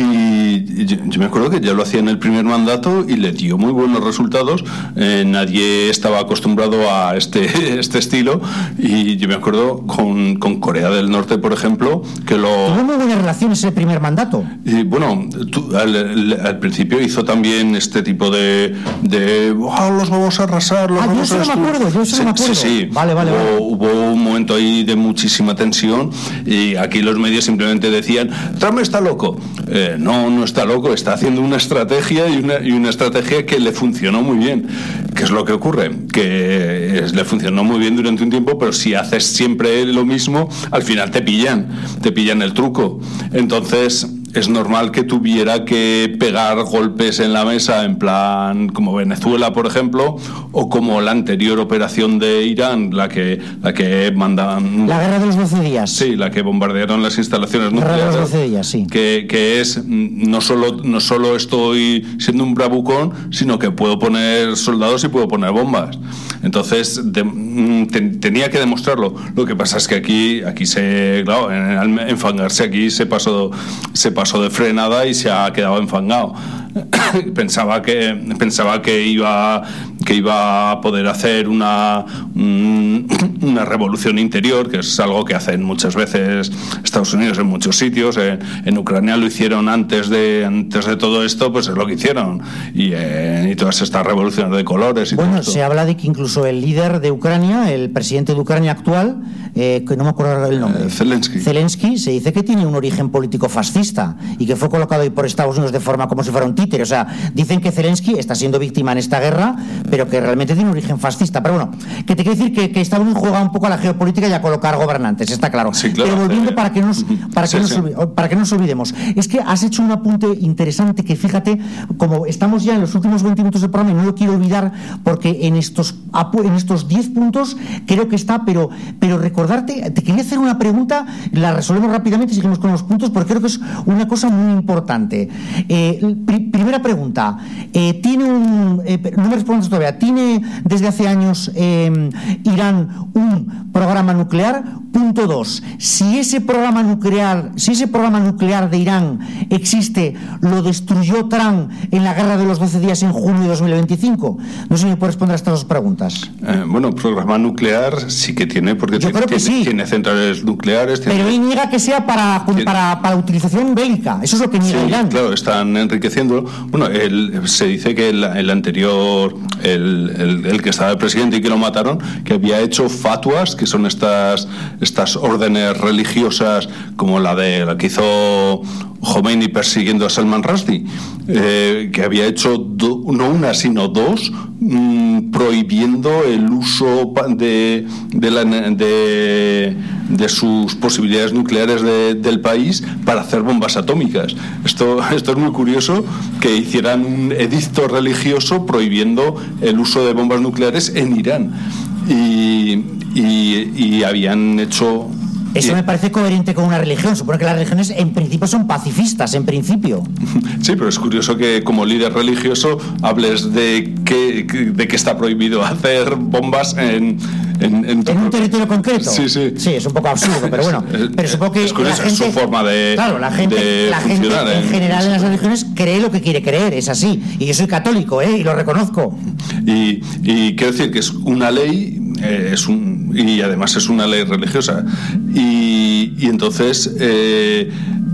y yo, yo me acuerdo que ya lo hacía en el primer mandato y le dio muy buenos resultados. Eh, nadie estaba acostumbrado a este este estilo y yo me acuerdo con, con Corea del Norte, por ejemplo, que lo... Tuvo muy buenas relaciones ese primer mandato. Y bueno, tú, al, al principio hizo también este tipo de... de oh, los vamos a arrasar, los ah, vamos yo eso a no me acuerdo, yo eso sí, no me acuerdo. Sí, sí. Vale, vale, hubo, vale. Hubo un momento ahí de muchísima tensión y aquí los medios simplemente decían, Trump está loco. Eh, no, no está loco, está haciendo una estrategia y una, y una estrategia que le funcionó muy bien. ¿Qué es lo que ocurre? Que es, le funcionó muy bien durante un tiempo, pero si haces siempre lo mismo, al final te pillan, te pillan el truco. Entonces es normal que tuviera que pegar golpes en la mesa en plan como Venezuela, por ejemplo, o como la anterior operación de Irán, la que la que mandaban la guerra de los doce días. Sí, la que bombardearon las instalaciones nucleares. La guerra de los doce días, sí. Que, que es no solo no solo estoy siendo un bravucón, sino que puedo poner soldados y puedo poner bombas. Entonces de, te, tenía que demostrarlo. Lo que pasa es que aquí aquí se claro, en, en enfangarse aquí se pasó se pasó de frenada y se ha quedado enfangado. pensaba que pensaba que iba que iba a poder hacer una una revolución interior, que es algo que hacen muchas veces Estados Unidos en muchos sitios. En, en Ucrania lo hicieron antes de antes de todo esto, pues es lo que hicieron y, eh, y todas estas revoluciones de colores y bueno, todo esto. Se habla de que incluso el líder de Ucrania, el presidente de Ucrania actual, eh, que no me acuerdo el nombre, eh, Zelensky. Zelensky, se dice que tiene un origen político fascista y que fue colocado ahí por Estados Unidos de forma como si fuera un títere. O sea, dicen que Zelensky está siendo víctima en esta guerra, pero que realmente tiene un origen fascista. Pero bueno, que te quiero decir que, que Estados Unidos juega un poco a la geopolítica y a colocar gobernantes, está claro. Sí, claro. Pero volviendo eh, para que nos para que sí, nos, sí. para que no nos olvidemos, es que has hecho un apunte interesante que fíjate, como estamos ya en los últimos veinte minutos del programa y no lo quiero olvidar porque en estos en estos diez puntos creo que está, pero pero recordarte, te quería hacer una pregunta, la resolvemos rápidamente y seguimos con los puntos porque creo que es una cosa muy importante. Eh, pr- primera pregunta, eh, tiene un eh, no me respondes todavía, ¿tiene desde hace años eh, Irán un programa nuclear? Punto dos, si ese programa nuclear si ese programa nuclear de Irán existe, ¿lo destruyó Trump en la guerra de los doce días en junio de dos mil veinticinco? No sé si me puedes responder a estas dos preguntas. Eh, bueno, programa nuclear sí que tiene, porque Yo tiene, creo que tiene, sí. tiene centrales nucleares. Tiene... Pero él niega que sea para, para, para utilización bélica. Eso es lo que niega Sí, Irán. claro, están enriqueciéndolo. Bueno, el, se dice que el, el anterior, el, el, el que estaba de presidente y que lo mataron, que había hecho fatuas, que son estas, estas órdenes religiosas, como la de la que hizo Khomeini persiguiendo a Salman Rushdie, eh, que había hecho do, no una sino dos, mmm, prohibiendo el uso de de, la, de de sus posibilidades nucleares de, del país para hacer bombas atómicas. Esto esto es muy curioso, que hicieran un edicto religioso prohibiendo el uso de bombas nucleares en Irán y y, y habían hecho Eso y... me parece coherente con una religión. Supone que las religiones en principio son pacifistas, en principio. Sí, pero es curioso que como líder religioso hables de que, de que está prohibido hacer bombas en... ¿En, en, ¿En un territorio concreto? Sí, sí. Sí, es un poco absurdo, pero bueno. Pero supongo que es curioso, la gente, es su forma de Claro, la gente, de la gente en, en general en las religiones cree lo que quiere creer, es así. Y yo soy católico, ¿eh? Y lo reconozco. Y, y quiero decir que es una ley, eh, es un, y además es una ley religiosa. Y, y entonces... Eh,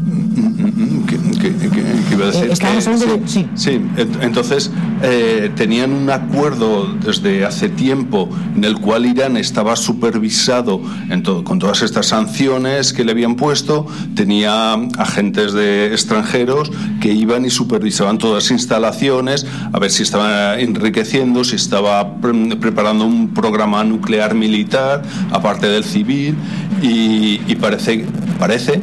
¿Qué, qué, qué, qué iba a decir? Eh, Estábamos que, hablando sí, de... Sí. sí, entonces eh, tenían un acuerdo desde hace tiempo en el cual Irán estaba supervisado en todo, con todas estas sanciones que le habían puesto. Tenía agentes de extranjeros que iban y supervisaban todas las instalaciones a ver si estaba enriqueciendo, si estaba pre- preparando un programa nuclear militar aparte del civil, y, y parece parece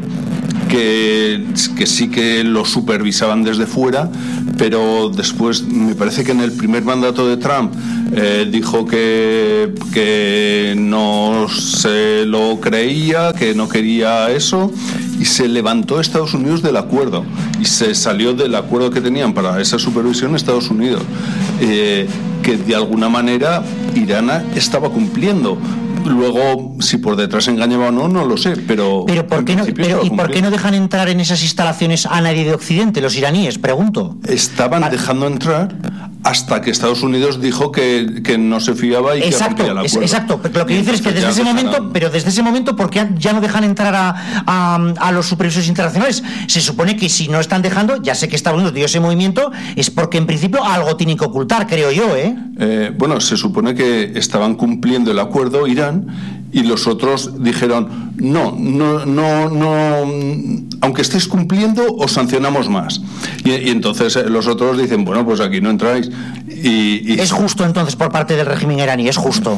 Que, que sí que lo supervisaban desde fuera, pero después me parece que en el primer mandato de Trump eh, dijo que, que no se lo creía, que no quería eso, y se levantó Estados Unidos del acuerdo y se salió del acuerdo que tenían para esa supervisión Estados Unidos, eh, que de alguna manera Irán estaba cumpliendo. Luego, si por detrás engañaba o no, no lo sé, pero... Pero, ¿por qué no, pero ¿y por qué no dejan entrar en esas instalaciones a nadie de Occidente, los iraníes? Pregunto. Estaban para... dejando entrar hasta que Estados Unidos dijo que, que no se fiaba y exacto, que rompía el acuerdo. Exacto, pero lo que dices es que desde ese momento, dejaron... pero desde ese momento, ¿por qué ya no dejan entrar a, a, a los supervisores internacionales? Se supone que si no están dejando, ya sé que Estados Unidos dio ese movimiento, es porque en principio algo tienen que ocultar, creo yo, ¿eh? eh bueno, se supone que estaban cumpliendo el acuerdo Irán, y los otros dijeron no, no, no, no, aunque estéis cumpliendo os sancionamos más, y, y entonces los otros dicen bueno, pues aquí no entráis. Y, y... es justo entonces por parte del régimen iraní, es justo.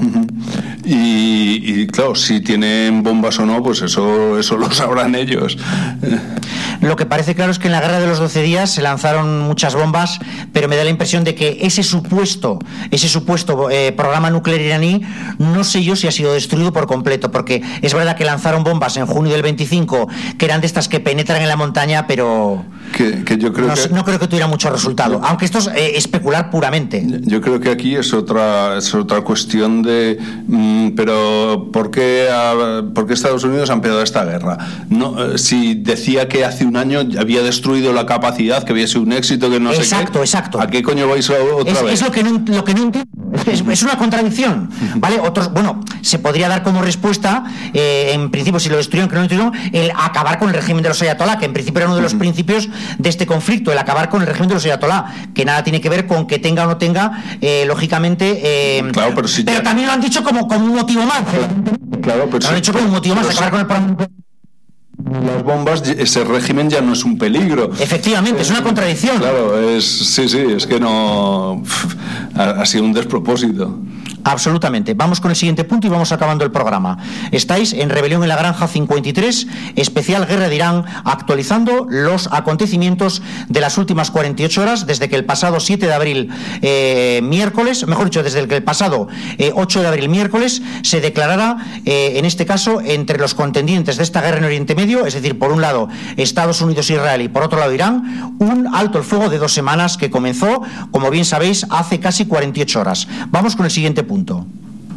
y, y claro, si tienen bombas o no, pues eso, eso lo sabrán ellos. Lo que parece claro es que en la guerra de los doce días se lanzaron muchas bombas, pero me da la impresión de que ese supuesto ese supuesto eh, programa nuclear iraní, no sé yo si ha sido destruido por completo, porque es verdad que lanzaron bombas en junio del veinticinco que eran de estas que penetran en la montaña, pero que, que yo creo no, que... no creo que tuviera mucho resultado, yo, aunque esto es eh, especular puramente. Yo creo que aquí es otra es otra cuestión de mmm, pero ¿por qué, a, ¿por qué Estados Unidos ha empezado esta guerra? No, eh, si decía que hace un año había destruido la capacidad, que había sido un éxito, que no exacto, sé qué. Exacto, exacto. ¿A qué coño vais otra es, vez? Es lo que no, lo que no entiendo. Es, es una contradicción, ¿vale? Otros, bueno, se podría dar como respuesta, eh, en principio, si lo destruyeron, que no lo destruyeron, el acabar con el régimen de los ayatolá, que en principio era uno de los uh-huh. principios de este conflicto, el acabar con el régimen de los ayatolá, que nada tiene que ver con que tenga o no tenga, eh, lógicamente, eh, claro, pero, si pero ya... también lo han dicho como, como un motivo más. Claro, pero lo han si... dicho como un motivo más, acabar con el programa. Las bombas, ese régimen ya no es un peligro. Efectivamente, es una contradicción. Claro, es sí, sí, es que no ha, ha sido un despropósito. Absolutamente. Vamos con el siguiente punto y vamos acabando el programa. Estáis en Rebelión en la Granja cincuenta y tres, especial Guerra de Irán, actualizando los acontecimientos de las últimas cuarenta y ocho horas, desde que el pasado siete de abril, eh, miércoles, mejor dicho, desde que el pasado eh, ocho de abril, miércoles, se declarara, eh, en este caso, entre los contendientes de esta guerra en Oriente Medio, es decir, por un lado Estados Unidos e Israel y por otro lado Irán, un alto el fuego de dos semanas que comenzó, como bien sabéis, hace casi cuarenta y ocho horas. Vamos con el siguiente punto. Punto.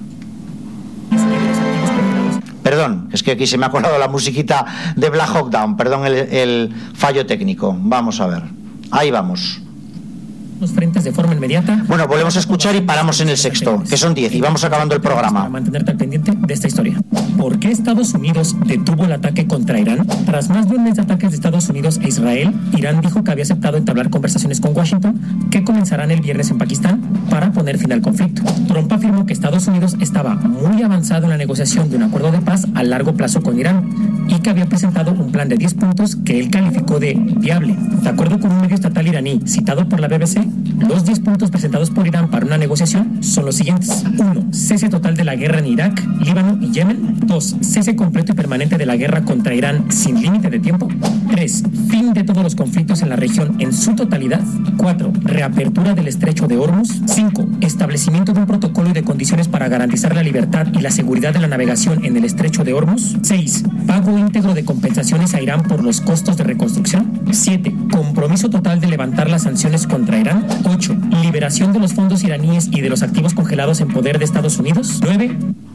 Perdón, es que aquí se me ha colado la musiquita de Black Hawk Down, perdón el, el fallo técnico. Vamos a ver, ahí vamos. Los frentes de forma inmediata. Bueno, volvemos a escuchar y paramos en el sexto, que son diez, y vamos acabando el programa. Para mantenerte al pendiente de esta historia. ¿Por qué Estados Unidos detuvo el ataque contra Irán? Tras más de un mes de ataques de Estados Unidos e Israel, Irán dijo que había aceptado entablar conversaciones con Washington que comenzarán el viernes en Pakistán para poner fin al conflicto. Trump afirmó que Estados Unidos estaba muy avanzado en la negociación de un acuerdo de paz a largo plazo con Irán, y que había presentado un plan de diez puntos que él calificó de viable. De acuerdo con un medio estatal iraní citado por la B B C, los diez puntos presentados por Irán para una negociación son los siguientes. uno. Cese total de la guerra en Irak, Líbano y Yemen. dos. Cese completo y permanente de la guerra contra Irán sin límite de tiempo. tres. Fin de todos los conflictos en la región en su totalidad. cuatro. Reapertura del estrecho de Hormuz. cinco. Establecimiento de un protocolo y de condiciones para garantizar la libertad y la seguridad de la navegación en el estrecho de Hormuz. seis. Pago íntegro de compensaciones a Irán por los costos de reconstrucción. siete. Compromiso total de levantar las sanciones contra Irán. ocho. Liberación de los fondos iraníes y de los activos congelados en poder de Estados Unidos. nueve.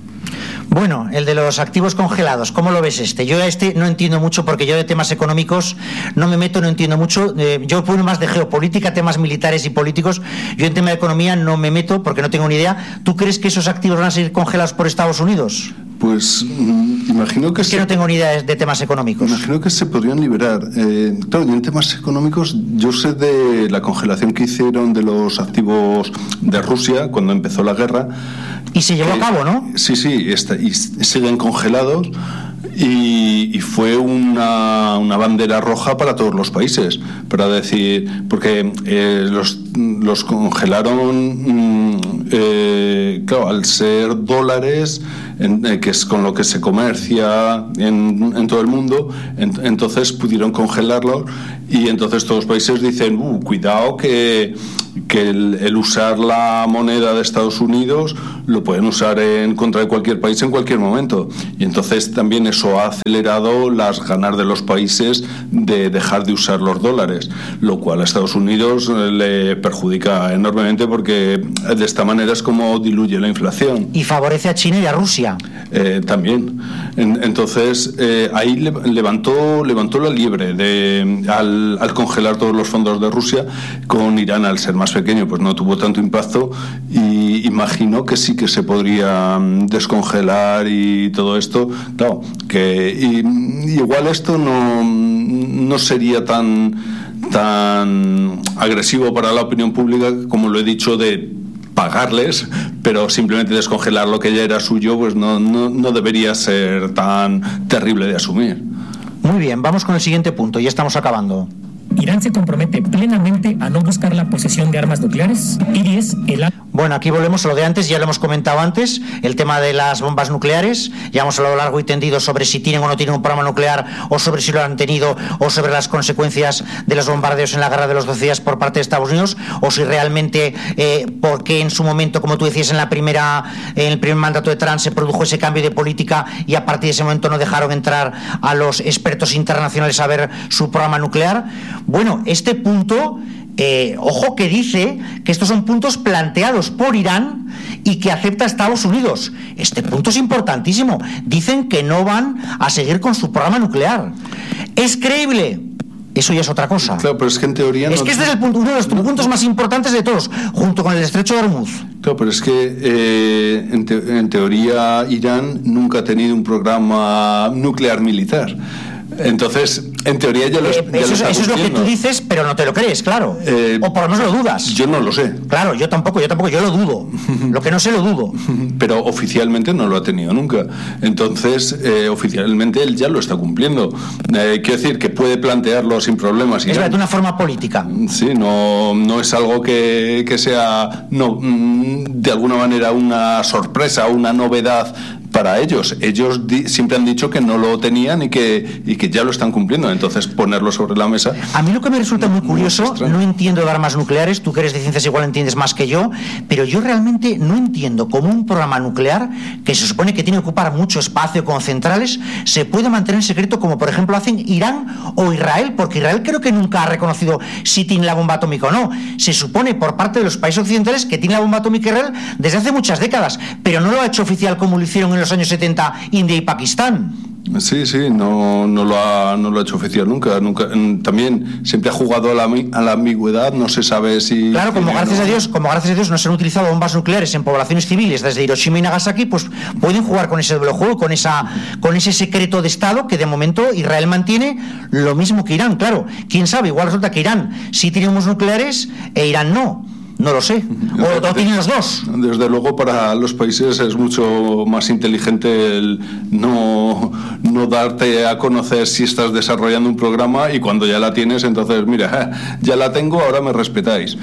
Bueno, el de los activos congelados, ¿cómo lo ves este? Yo a este no entiendo mucho porque yo de temas económicos no me meto, no entiendo mucho. Eh, yo pongo más de geopolítica, temas militares y políticos. Yo en tema de economía no me meto porque no tengo ni idea. ¿Tú crees que esos activos van a seguir congelados por Estados Unidos? Pues mm, imagino que... Es que se, no tengo ni idea de, de temas económicos. Imagino que se podrían liberar. Eh, claro, y en temas económicos yo sé de la congelación que hicieron de los activos de Rusia cuando empezó la guerra. Y se llevó que, a cabo, ¿no? Sí, sí, está, y siguen congelados. Y, y fue una, una bandera roja para todos los países, para decir, porque eh, los, los congelaron, eh, claro, al ser dólares, en, eh, que es con lo que se comercia en, en todo el mundo, en, entonces pudieron congelarlos y entonces todos los países dicen, uh, cuidado que, que el, el usar la moneda de Estados Unidos lo pueden usar en contra de cualquier país en cualquier momento, y entonces también eso ha acelerado las ganas de los países de dejar de usar los dólares, lo cual a Estados Unidos le perjudica enormemente porque de esta manera es como diluye la inflación. Y favorece a China y a Rusia. Eh, también. En, entonces eh, ahí le, levantó levantó la liebre de, al, al congelar todos los fondos de Rusia. Con Irán, al ser más pequeño, pues no tuvo tanto impacto, y imagino que sí que se podría descongelar y todo esto, claro, que y, y igual esto no, no sería tan tan agresivo para la opinión pública como lo he dicho de pagarles, pero simplemente descongelar lo que ya era suyo, pues no, no, no debería ser tan terrible de asumir. Muy bien, vamos con el siguiente punto, ya estamos acabando. Irán se compromete plenamente a no buscar la posesión de armas nucleares. Y diez. El... Bueno, aquí volvemos a lo de antes, ya lo hemos comentado antes, el tema de las bombas nucleares. Ya hemos hablado largo y tendido sobre si tienen o no tienen un programa nuclear, o sobre si lo han tenido, o sobre las consecuencias de los bombardeos en la guerra de los doce días por parte de Estados Unidos, o si realmente, eh, porque en su momento, como tú decías, en la primera, en el primer mandato de Trump se produjo ese cambio de política y a partir de ese momento no dejaron entrar a los expertos internacionales a ver su programa nuclear. Bueno, este punto, eh, ojo que dice que estos son puntos planteados por Irán y que acepta Estados Unidos. Este punto es importantísimo. Dicen que no van a seguir con su programa nuclear. ¿Es creíble? Eso ya es otra cosa. Claro, pero es que en teoría... Es no... que este es el punto, uno de los puntos más importantes de todos, junto con el estrecho de Hormuz. Claro, pero es que eh, en, te- en teoría Irán nunca ha tenido un programa nuclear militar. Entonces, en teoría ya lo, Eh, ya eso, lo está eso es lo que cumpliendo. tú dices, pero no te lo crees, claro. Eh, o por lo menos lo dudas. Yo no lo sé. Claro, yo tampoco, yo tampoco, yo lo dudo. Lo que no sé lo dudo. Pero oficialmente no lo ha tenido nunca. Entonces, eh, oficialmente él ya lo está cumpliendo. Eh, quiero decir que puede plantearlo sin problemas. Es verdad, de una forma política. Sí, no, no es algo que, que sea no, mm, de alguna manera una sorpresa, una novedad para ellos. Ellos di- siempre han dicho que no lo tenían y que, y que ya lo están cumpliendo. Entonces, ponerlo sobre la mesa. A mí lo que me resulta muy curioso, extraño. no entiendo de armas nucleares, tú que eres de ciencias igual entiendes más que yo, pero yo realmente no entiendo cómo un programa nuclear, que se supone que tiene que ocupar mucho espacio con centrales, se puede mantener en secreto como por ejemplo hacen Irán o Israel, porque Israel creo que nunca ha reconocido si tiene la bomba atómica o no. Se supone por parte de los países occidentales que tiene la bomba atómica Israel desde hace muchas décadas, pero no lo ha hecho oficial como lo hicieron en los años setenta India y Pakistán. Sí, sí, no, no, lo ha, no lo ha hecho oficial nunca. nunca mm, También siempre ha jugado a la, ami- a la ambigüedad, no se sabe si... Claro, como tiene, gracias ¿no? a Dios, como gracias a Dios no se han utilizado bombas nucleares en poblaciones civiles desde Hiroshima y Nagasaki, pues pueden jugar con ese doble juego, con esa, con ese secreto de Estado que de momento Israel mantiene, lo mismo que Irán, claro. Quién sabe, igual resulta que Irán sí tiene bombas nucleares e Irán no. No lo sé. O lo tienen los dos. Desde luego para los países es mucho más inteligente el no, no darte a conocer si estás desarrollando un programa, y cuando ya la tienes, entonces, mira, ya la tengo, ahora me respetáis.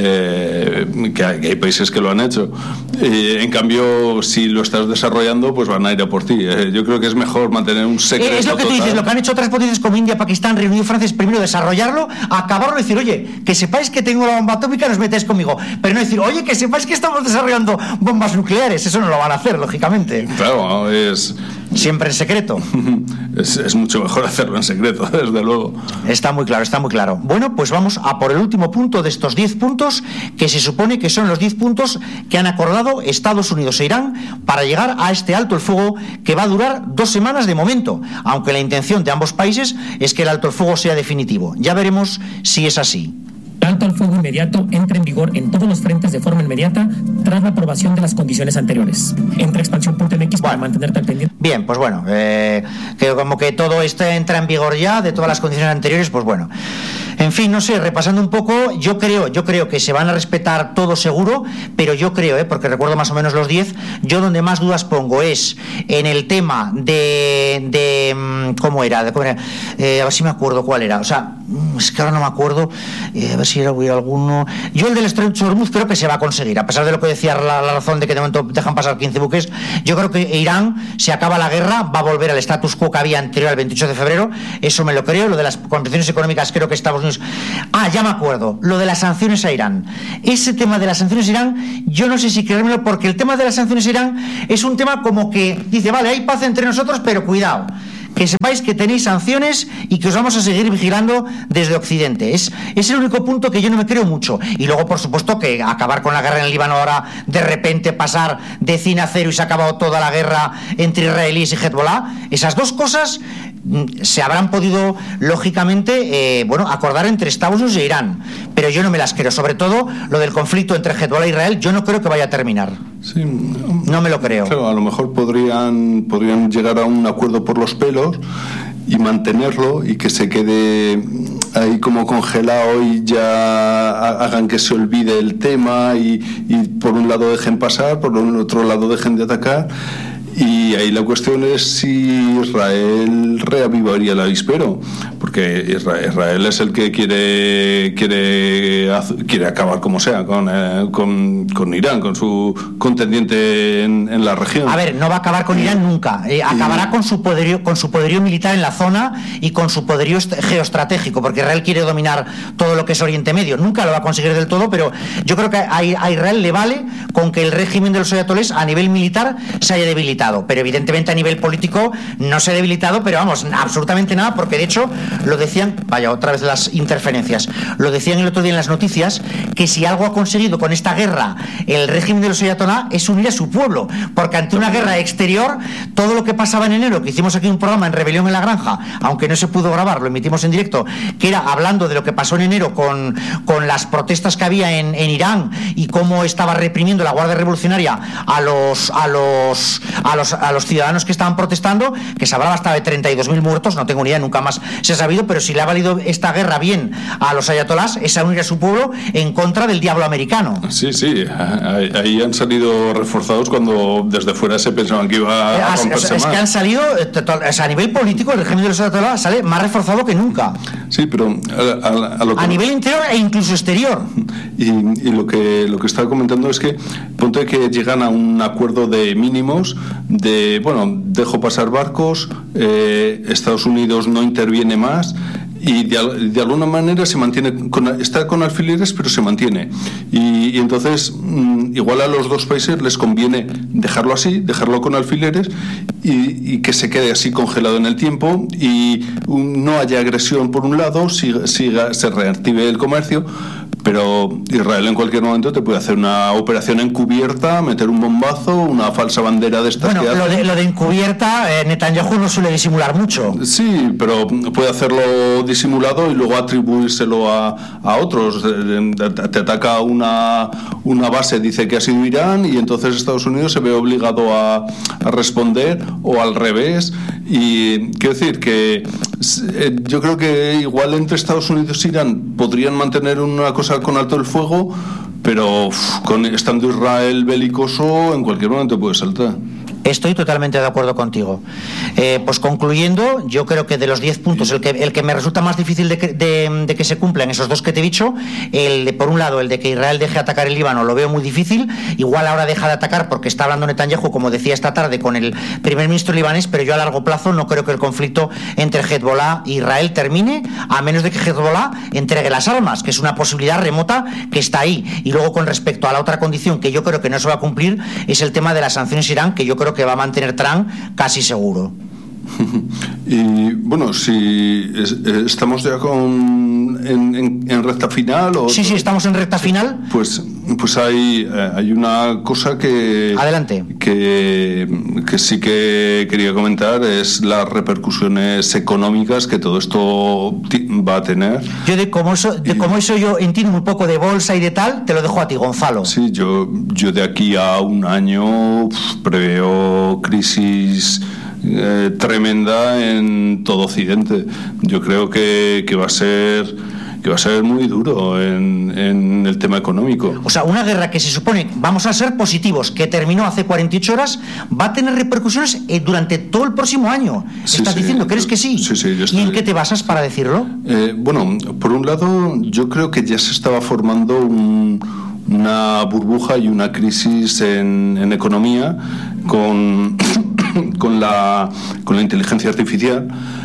Eh, que, hay, que hay países que lo han hecho. Eh, en cambio, si lo estás desarrollando, pues van a ir a por ti. Eh, yo creo que es mejor mantener un secreto. Es lo que tú total. dices, lo que han hecho otras potencias como India, Pakistán, Reino Unido, Francia, es primero desarrollarlo, acabarlo y decir, oye, que sepáis que tengo la bomba atómica, nos metéis conmigo. Pero no decir, oye, que sepáis que estamos desarrollando bombas nucleares. Eso no lo van a hacer, lógicamente. Claro, es... Siempre en secreto. Es, es mucho mejor hacerlo en secreto, desde luego. Está muy claro, está muy claro. Bueno, pues vamos a por el último punto de estos diez puntos, que se supone que son los diez puntos que han acordado Estados Unidos e Irán para llegar a este alto el fuego, que va a durar dos semanas de momento, aunque la intención de ambos países es que el alto el fuego sea definitivo. Ya veremos si es así. El alto al fuego inmediato entra en vigor en todos los frentes de forma inmediata tras la aprobación de las condiciones anteriores. Entra expansión punto m x para Bueno. mantenerte al pendiente. Bien, pues bueno, eh, que como que todo esto entra en vigor ya de todas las condiciones anteriores, pues bueno. En fin, no sé, repasando un poco, yo creo, yo creo que se van a respetar todo seguro, pero yo creo, eh, porque recuerdo más o menos los diez, yo donde más dudas pongo es en el tema de, de ¿cómo era? De, ¿cómo era? Eh, a ver si me acuerdo cuál era, o sea, es que ahora no me acuerdo, eh, a ver si era hubiera alguno. Yo el del Estrecho de Hormuz creo que se va a conseguir, a pesar de lo que decía la, la razón de que de momento dejan pasar quince buques. Yo creo que Irán, se acaba la guerra, va a volver al status quo que había anterior al veintiocho de febrero, eso me lo creo. Lo de las condiciones económicas, creo que Estados Unidos... Ah, ya me acuerdo, lo de las sanciones a Irán. Ese tema de las sanciones a Irán, yo no sé si creérmelo, porque el tema de las sanciones a Irán es un tema como que dice, vale, hay paz entre nosotros, pero cuidado, que sepáis que tenéis sanciones y que os vamos a seguir vigilando desde Occidente. Es, es el único punto que yo no me creo mucho. Y luego, por supuesto, que acabar con la guerra en el Líbano ahora, de repente pasar de cien a cero y se ha acabado toda la guerra entre israelíes y Hezbollah, esas dos cosas se habrán podido, lógicamente, eh, bueno, acordar entre Estados Unidos e Irán. Pero yo no me las creo. Sobre todo, lo del conflicto entre Hezbollah e Israel, yo no creo que vaya a terminar. Sí, no me lo creo. Claro, a lo mejor podrían, podrían llegar a un acuerdo por los pelos y mantenerlo, y que se quede ahí como congelado y ya hagan que se olvide el tema, y, y por un lado dejen pasar, por el otro lado dejen de atacar. Y ahí la cuestión es si Israel reavivaría el avispero, porque Israel es el que quiere quiere quiere acabar como sea con eh, con, con Irán, con su contendiente en, en la región. A ver, no va a acabar con Irán nunca. Eh, acabará y... con su poderío con su poderío militar en la zona y con su poderío geoestratégico, porque Israel quiere dominar todo lo que es Oriente Medio. Nunca lo va a conseguir del todo, pero yo creo que a, a Israel le vale con que el régimen de los ayatolés a nivel militar se haya debilitado. Pero evidentemente a nivel político no se ha debilitado, pero vamos, absolutamente nada, porque de hecho lo decían, vaya, otra vez las interferencias, lo decían el otro día en las noticias, que si algo ha conseguido con esta guerra el régimen de los ayatolá es unir a su pueblo, porque ante una guerra exterior, todo lo que pasaba en enero, que hicimos aquí un programa en Rebelión en la Granja, aunque no se pudo grabar, lo emitimos en directo, que era hablando de lo que pasó en enero con, con las protestas que había en, en Irán y cómo estaba reprimiendo la Guardia Revolucionaria a los a los a los a los ciudadanos que estaban protestando, que se hablaba hasta de treinta y dos mil muertos, no tengo ni idea, nunca más se ha sabido, pero si le ha valido esta guerra bien a los ayatolás, es a unir a su pueblo en contra del diablo americano. Sí, sí, ahí, ahí han salido reforzados cuando desde fuera se pensaban que iba a romperse es, es más. que han salido, o sea, a nivel político, el régimen de los ayatolás sale más reforzado que nunca. Sí, pero a, a, a, lo que... a nivel interior e incluso exterior. Y, y lo que lo que estaba comentando es que ponte que llegan a un acuerdo de mínimos, de, bueno, dejo pasar barcos, eh, Estados Unidos no interviene más, y de, de alguna manera se mantiene, con, está con alfileres, pero se mantiene. Y, y entonces, mmm, igual a los dos países les conviene dejarlo así, dejarlo con alfileres, y, y que se quede así congelado en el tiempo, y um, no haya agresión por un lado, siga, siga, se reactive el comercio. Pero Israel en cualquier momento te puede hacer una operación encubierta, meter un bombazo, una falsa bandera de estas. Bueno, que lo de, lo de encubierta, eh, Netanyahu no suele disimular mucho. Sí, pero puede hacerlo disimulado y luego atribuírselo a, a otros. Te ataca una, una base, dice que ha sido Irán, y entonces Estados Unidos se ve obligado a, a responder, o al revés. Y quiero decir que eh, yo creo que igual entre Estados Unidos e Irán podrían mantener una cosa con alto el fuego, pero uf, con estando Israel belicoso en cualquier momento puede saltar. Estoy totalmente de acuerdo contigo. Eh, pues concluyendo, yo creo que de los diez puntos, el que, el que me resulta más difícil de que, de, de que se cumplan, esos dos que te he dicho, el de, por un lado, el de que Israel deje atacar el Líbano, lo veo muy difícil. Igual ahora deja de atacar porque está hablando Netanyahu, como decía esta tarde, con el primer ministro libanés, pero yo a largo plazo no creo que el conflicto entre Hezbollah e Israel termine, a menos de que Hezbollah entregue las armas, que es una posibilidad remota que está ahí. Y luego, con respecto a la otra condición que yo creo que no se va a cumplir, es el tema de las sanciones a Irán, que yo creo que va a mantener Trump casi seguro. Y bueno, si es, estamos ya con en, en, en recta final o sí, sí, estamos en recta final. Pues pues hay hay una cosa que adelante que, que sí que quería comentar, es las repercusiones económicas que todo esto va a tener. Yo de cómo eso de y, cómo eso yo entiendo muy poco de bolsa y de tal, te lo dejo a ti, Gonzalo. Sí, yo yo de aquí a un año uf, preveo crisis Eh, tremenda en todo Occidente. Yo creo que, que va a ser que va a ser muy duro en, en el tema económico. O sea, una guerra que se supone, vamos a ser positivos, que terminó hace cuarenta y ocho horas, va a tener repercusiones eh, durante todo el próximo año. Sí, ¿Estás sí, diciendo? ¿Crees que sí? Sí, sí, yo estoy... ¿Y en qué te basas para decirlo? Eh, bueno, por un lado, yo creo que ya se estaba formando un una burbuja y una crisis en, en economía con, con, la, con la inteligencia artificial,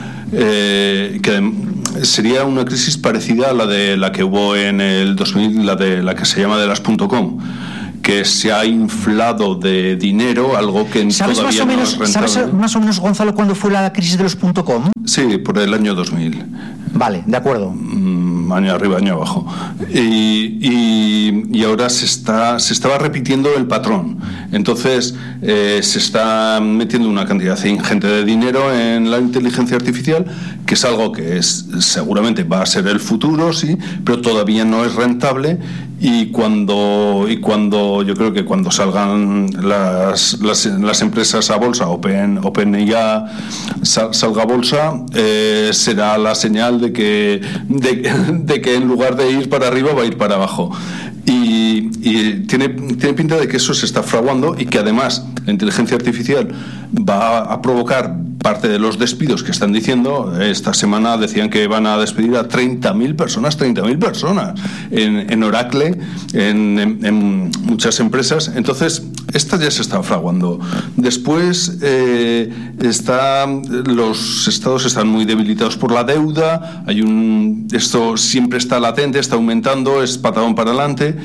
eh, que sería una crisis parecida a la de la que hubo en el dos mil, la de la que se llama de las punto com, que se ha inflado de dinero, algo que ¿Sabes todavía más o menos, no es rentable. ¿Sabes más o menos, Gonzalo, cuándo fue la crisis de los punto com? Sí, por el año dos mil. Vale, de acuerdo. Mm, año arriba, año abajo. Y, y, y ahora se está se estaba repitiendo el patrón. Entonces eh, se está metiendo una cantidad ingente de dinero en la inteligencia artificial, que es algo que es seguramente va a ser el futuro, sí, pero todavía no es rentable. Y cuando y cuando yo creo que cuando salgan las las, las empresas a bolsa, Open OpenAI sal, salga a bolsa, eh, será la señal de que de, de que en lugar de ir para arriba va a ir para abajo. Y, y tiene, tiene pinta de que eso se está fraguando, y que además la inteligencia artificial va a provocar parte de los despidos que están diciendo. Esta semana decían que van a despedir a treinta mil personas, treinta mil personas en, en Oracle, en, en, en muchas empresas. Entonces, esta ya se está fraguando. Después, eh, está, los estados están muy debilitados por la deuda. Hay un, esto siempre está latente, está aumentando, es patadón para adelante.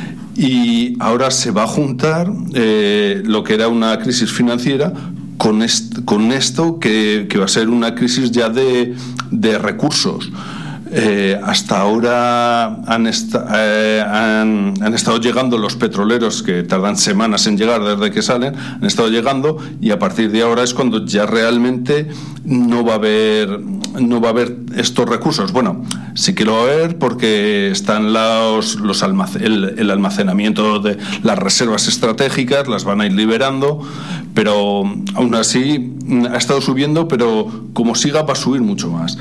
Y ahora se va a juntar eh, lo que era una crisis financiera con, est- con esto que, que va a ser una crisis ya de, de recursos. Eh, hasta ahora han, est- eh, han, han estado llegando los petroleros, que tardan semanas en llegar desde que salen, han estado llegando, y a partir de ahora es cuando ya realmente no va a haber no va a haber estos recursos. Bueno, sí que lo va a haber, porque están los, los almac- el, el almacenamiento de las reservas estratégicas, las van a ir liberando, pero aún así ha estado subiendo, pero como siga va a subir mucho más.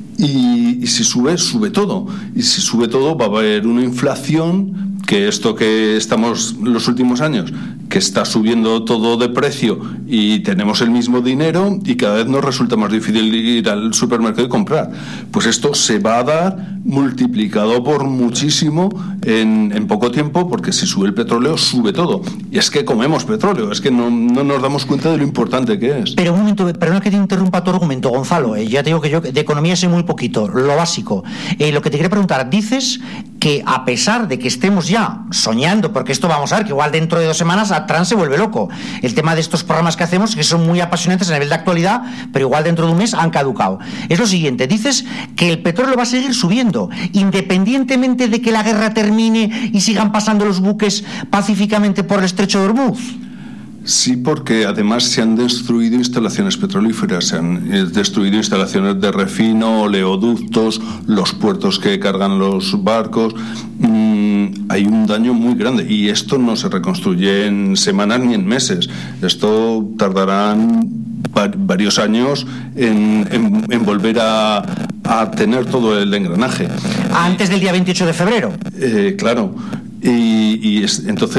Y, y si sube, sube todo. Y si sube todo, va a haber una inflación, que esto que estamos los últimos años, que está subiendo todo de precio y tenemos el mismo dinero y cada vez nos resulta más difícil ir al supermercado y comprar. Pues esto se va a dar multiplicado por muchísimo en, en poco tiempo, porque si sube el petróleo, sube todo. Y es que comemos petróleo, es que no, no nos damos cuenta de lo importante que es. Pero un momento, perdona que te interrumpa tu argumento, Gonzalo. Eh, ya te digo que yo de economía sé muy poquito, lo básico. Eh, lo que te quería preguntar, dices que a pesar de que estemos ya soñando, porque esto vamos a ver, que igual dentro de dos semanas a Trump se vuelve loco. El tema de estos programas que hacemos, que son muy apasionantes a nivel de actualidad, pero igual dentro de un mes han caducado. Es lo siguiente, dices que el petróleo va a seguir subiendo, independientemente de que la guerra termine y sigan pasando los buques pacíficamente por el estrecho de Hormuz. Sí, porque además se han destruido instalaciones petrolíferas, se han destruido instalaciones de refino, oleoductos, los puertos que cargan los barcos. Mm, hay un daño muy grande, y esto no se reconstruye en semanas ni en meses. Esto tardarán varios años en, en, en volver a, a tener todo el engranaje. Antes del día veintiocho de febrero. Eh, claro. Y, y es, entonces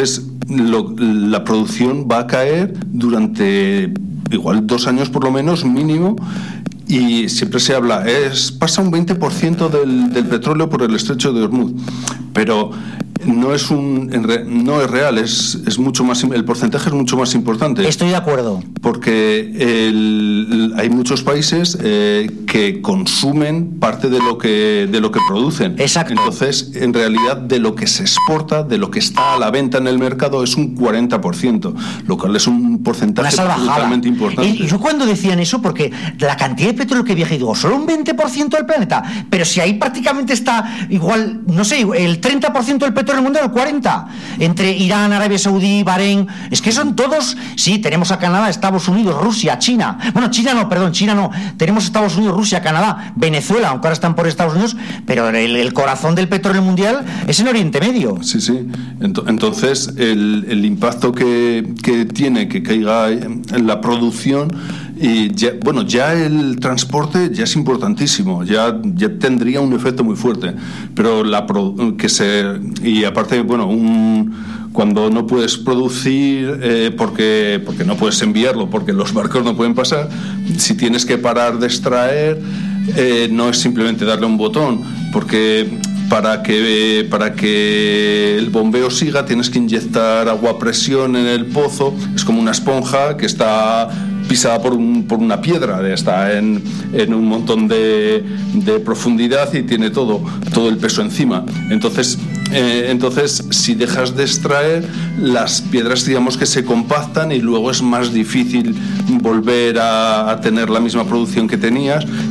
lo, la producción va a caer durante igual dos años por lo menos mínimo. Y siempre se habla, es pasa un veinte por ciento del, del petróleo por el estrecho de Hormuz, pero no es un no es real, es, es mucho más, el porcentaje es mucho más importante. Estoy de acuerdo. Porque el, hay muchos países eh, que consumen parte de lo que de lo que producen. Exacto. Entonces, en realidad, de lo que se exporta, de lo que está a la venta en el mercado, es un cuarenta por ciento, lo cual es un porcentaje totalmente importante. Y yo cuando decían eso, porque la cantidad de petróleo que viaja, y digo, solo un veinte por ciento del planeta, pero si ahí prácticamente está igual, no sé, el treinta por ciento del petróleo mundial, el cuarenta por ciento, entre Irán, Arabia Saudí, Bahrein, es que son todos, sí, tenemos a Canadá, Estados Unidos, Rusia, China, bueno, China no, perdón, China no, tenemos Estados Unidos, Rusia, Canadá, Venezuela, aunque ahora están por Estados Unidos, pero el, el corazón del petróleo mundial es en Oriente Medio. Sí, sí, entonces el, el impacto que, que tiene que caiga en la producción. Y ya, bueno, ya el transporte ya es importantísimo, ya, ya tendría un efecto muy fuerte, pero la que se y aparte, bueno, un, cuando no puedes producir eh, porque porque no puedes enviarlo, porque los barcos no pueden pasar, si tienes que parar de extraer, eh, no es simplemente darle un botón, porque para que para que el bombeo siga tienes que inyectar agua a presión en el pozo, es como una esponja que está pisada por, un, por una piedra, está en, en un montón de, de profundidad y tiene todo, todo el peso encima. Entonces, eh, entonces, si dejas de extraer, las piedras, digamos que se compactan y luego es más difícil volver a, a tener la misma producción que tenías.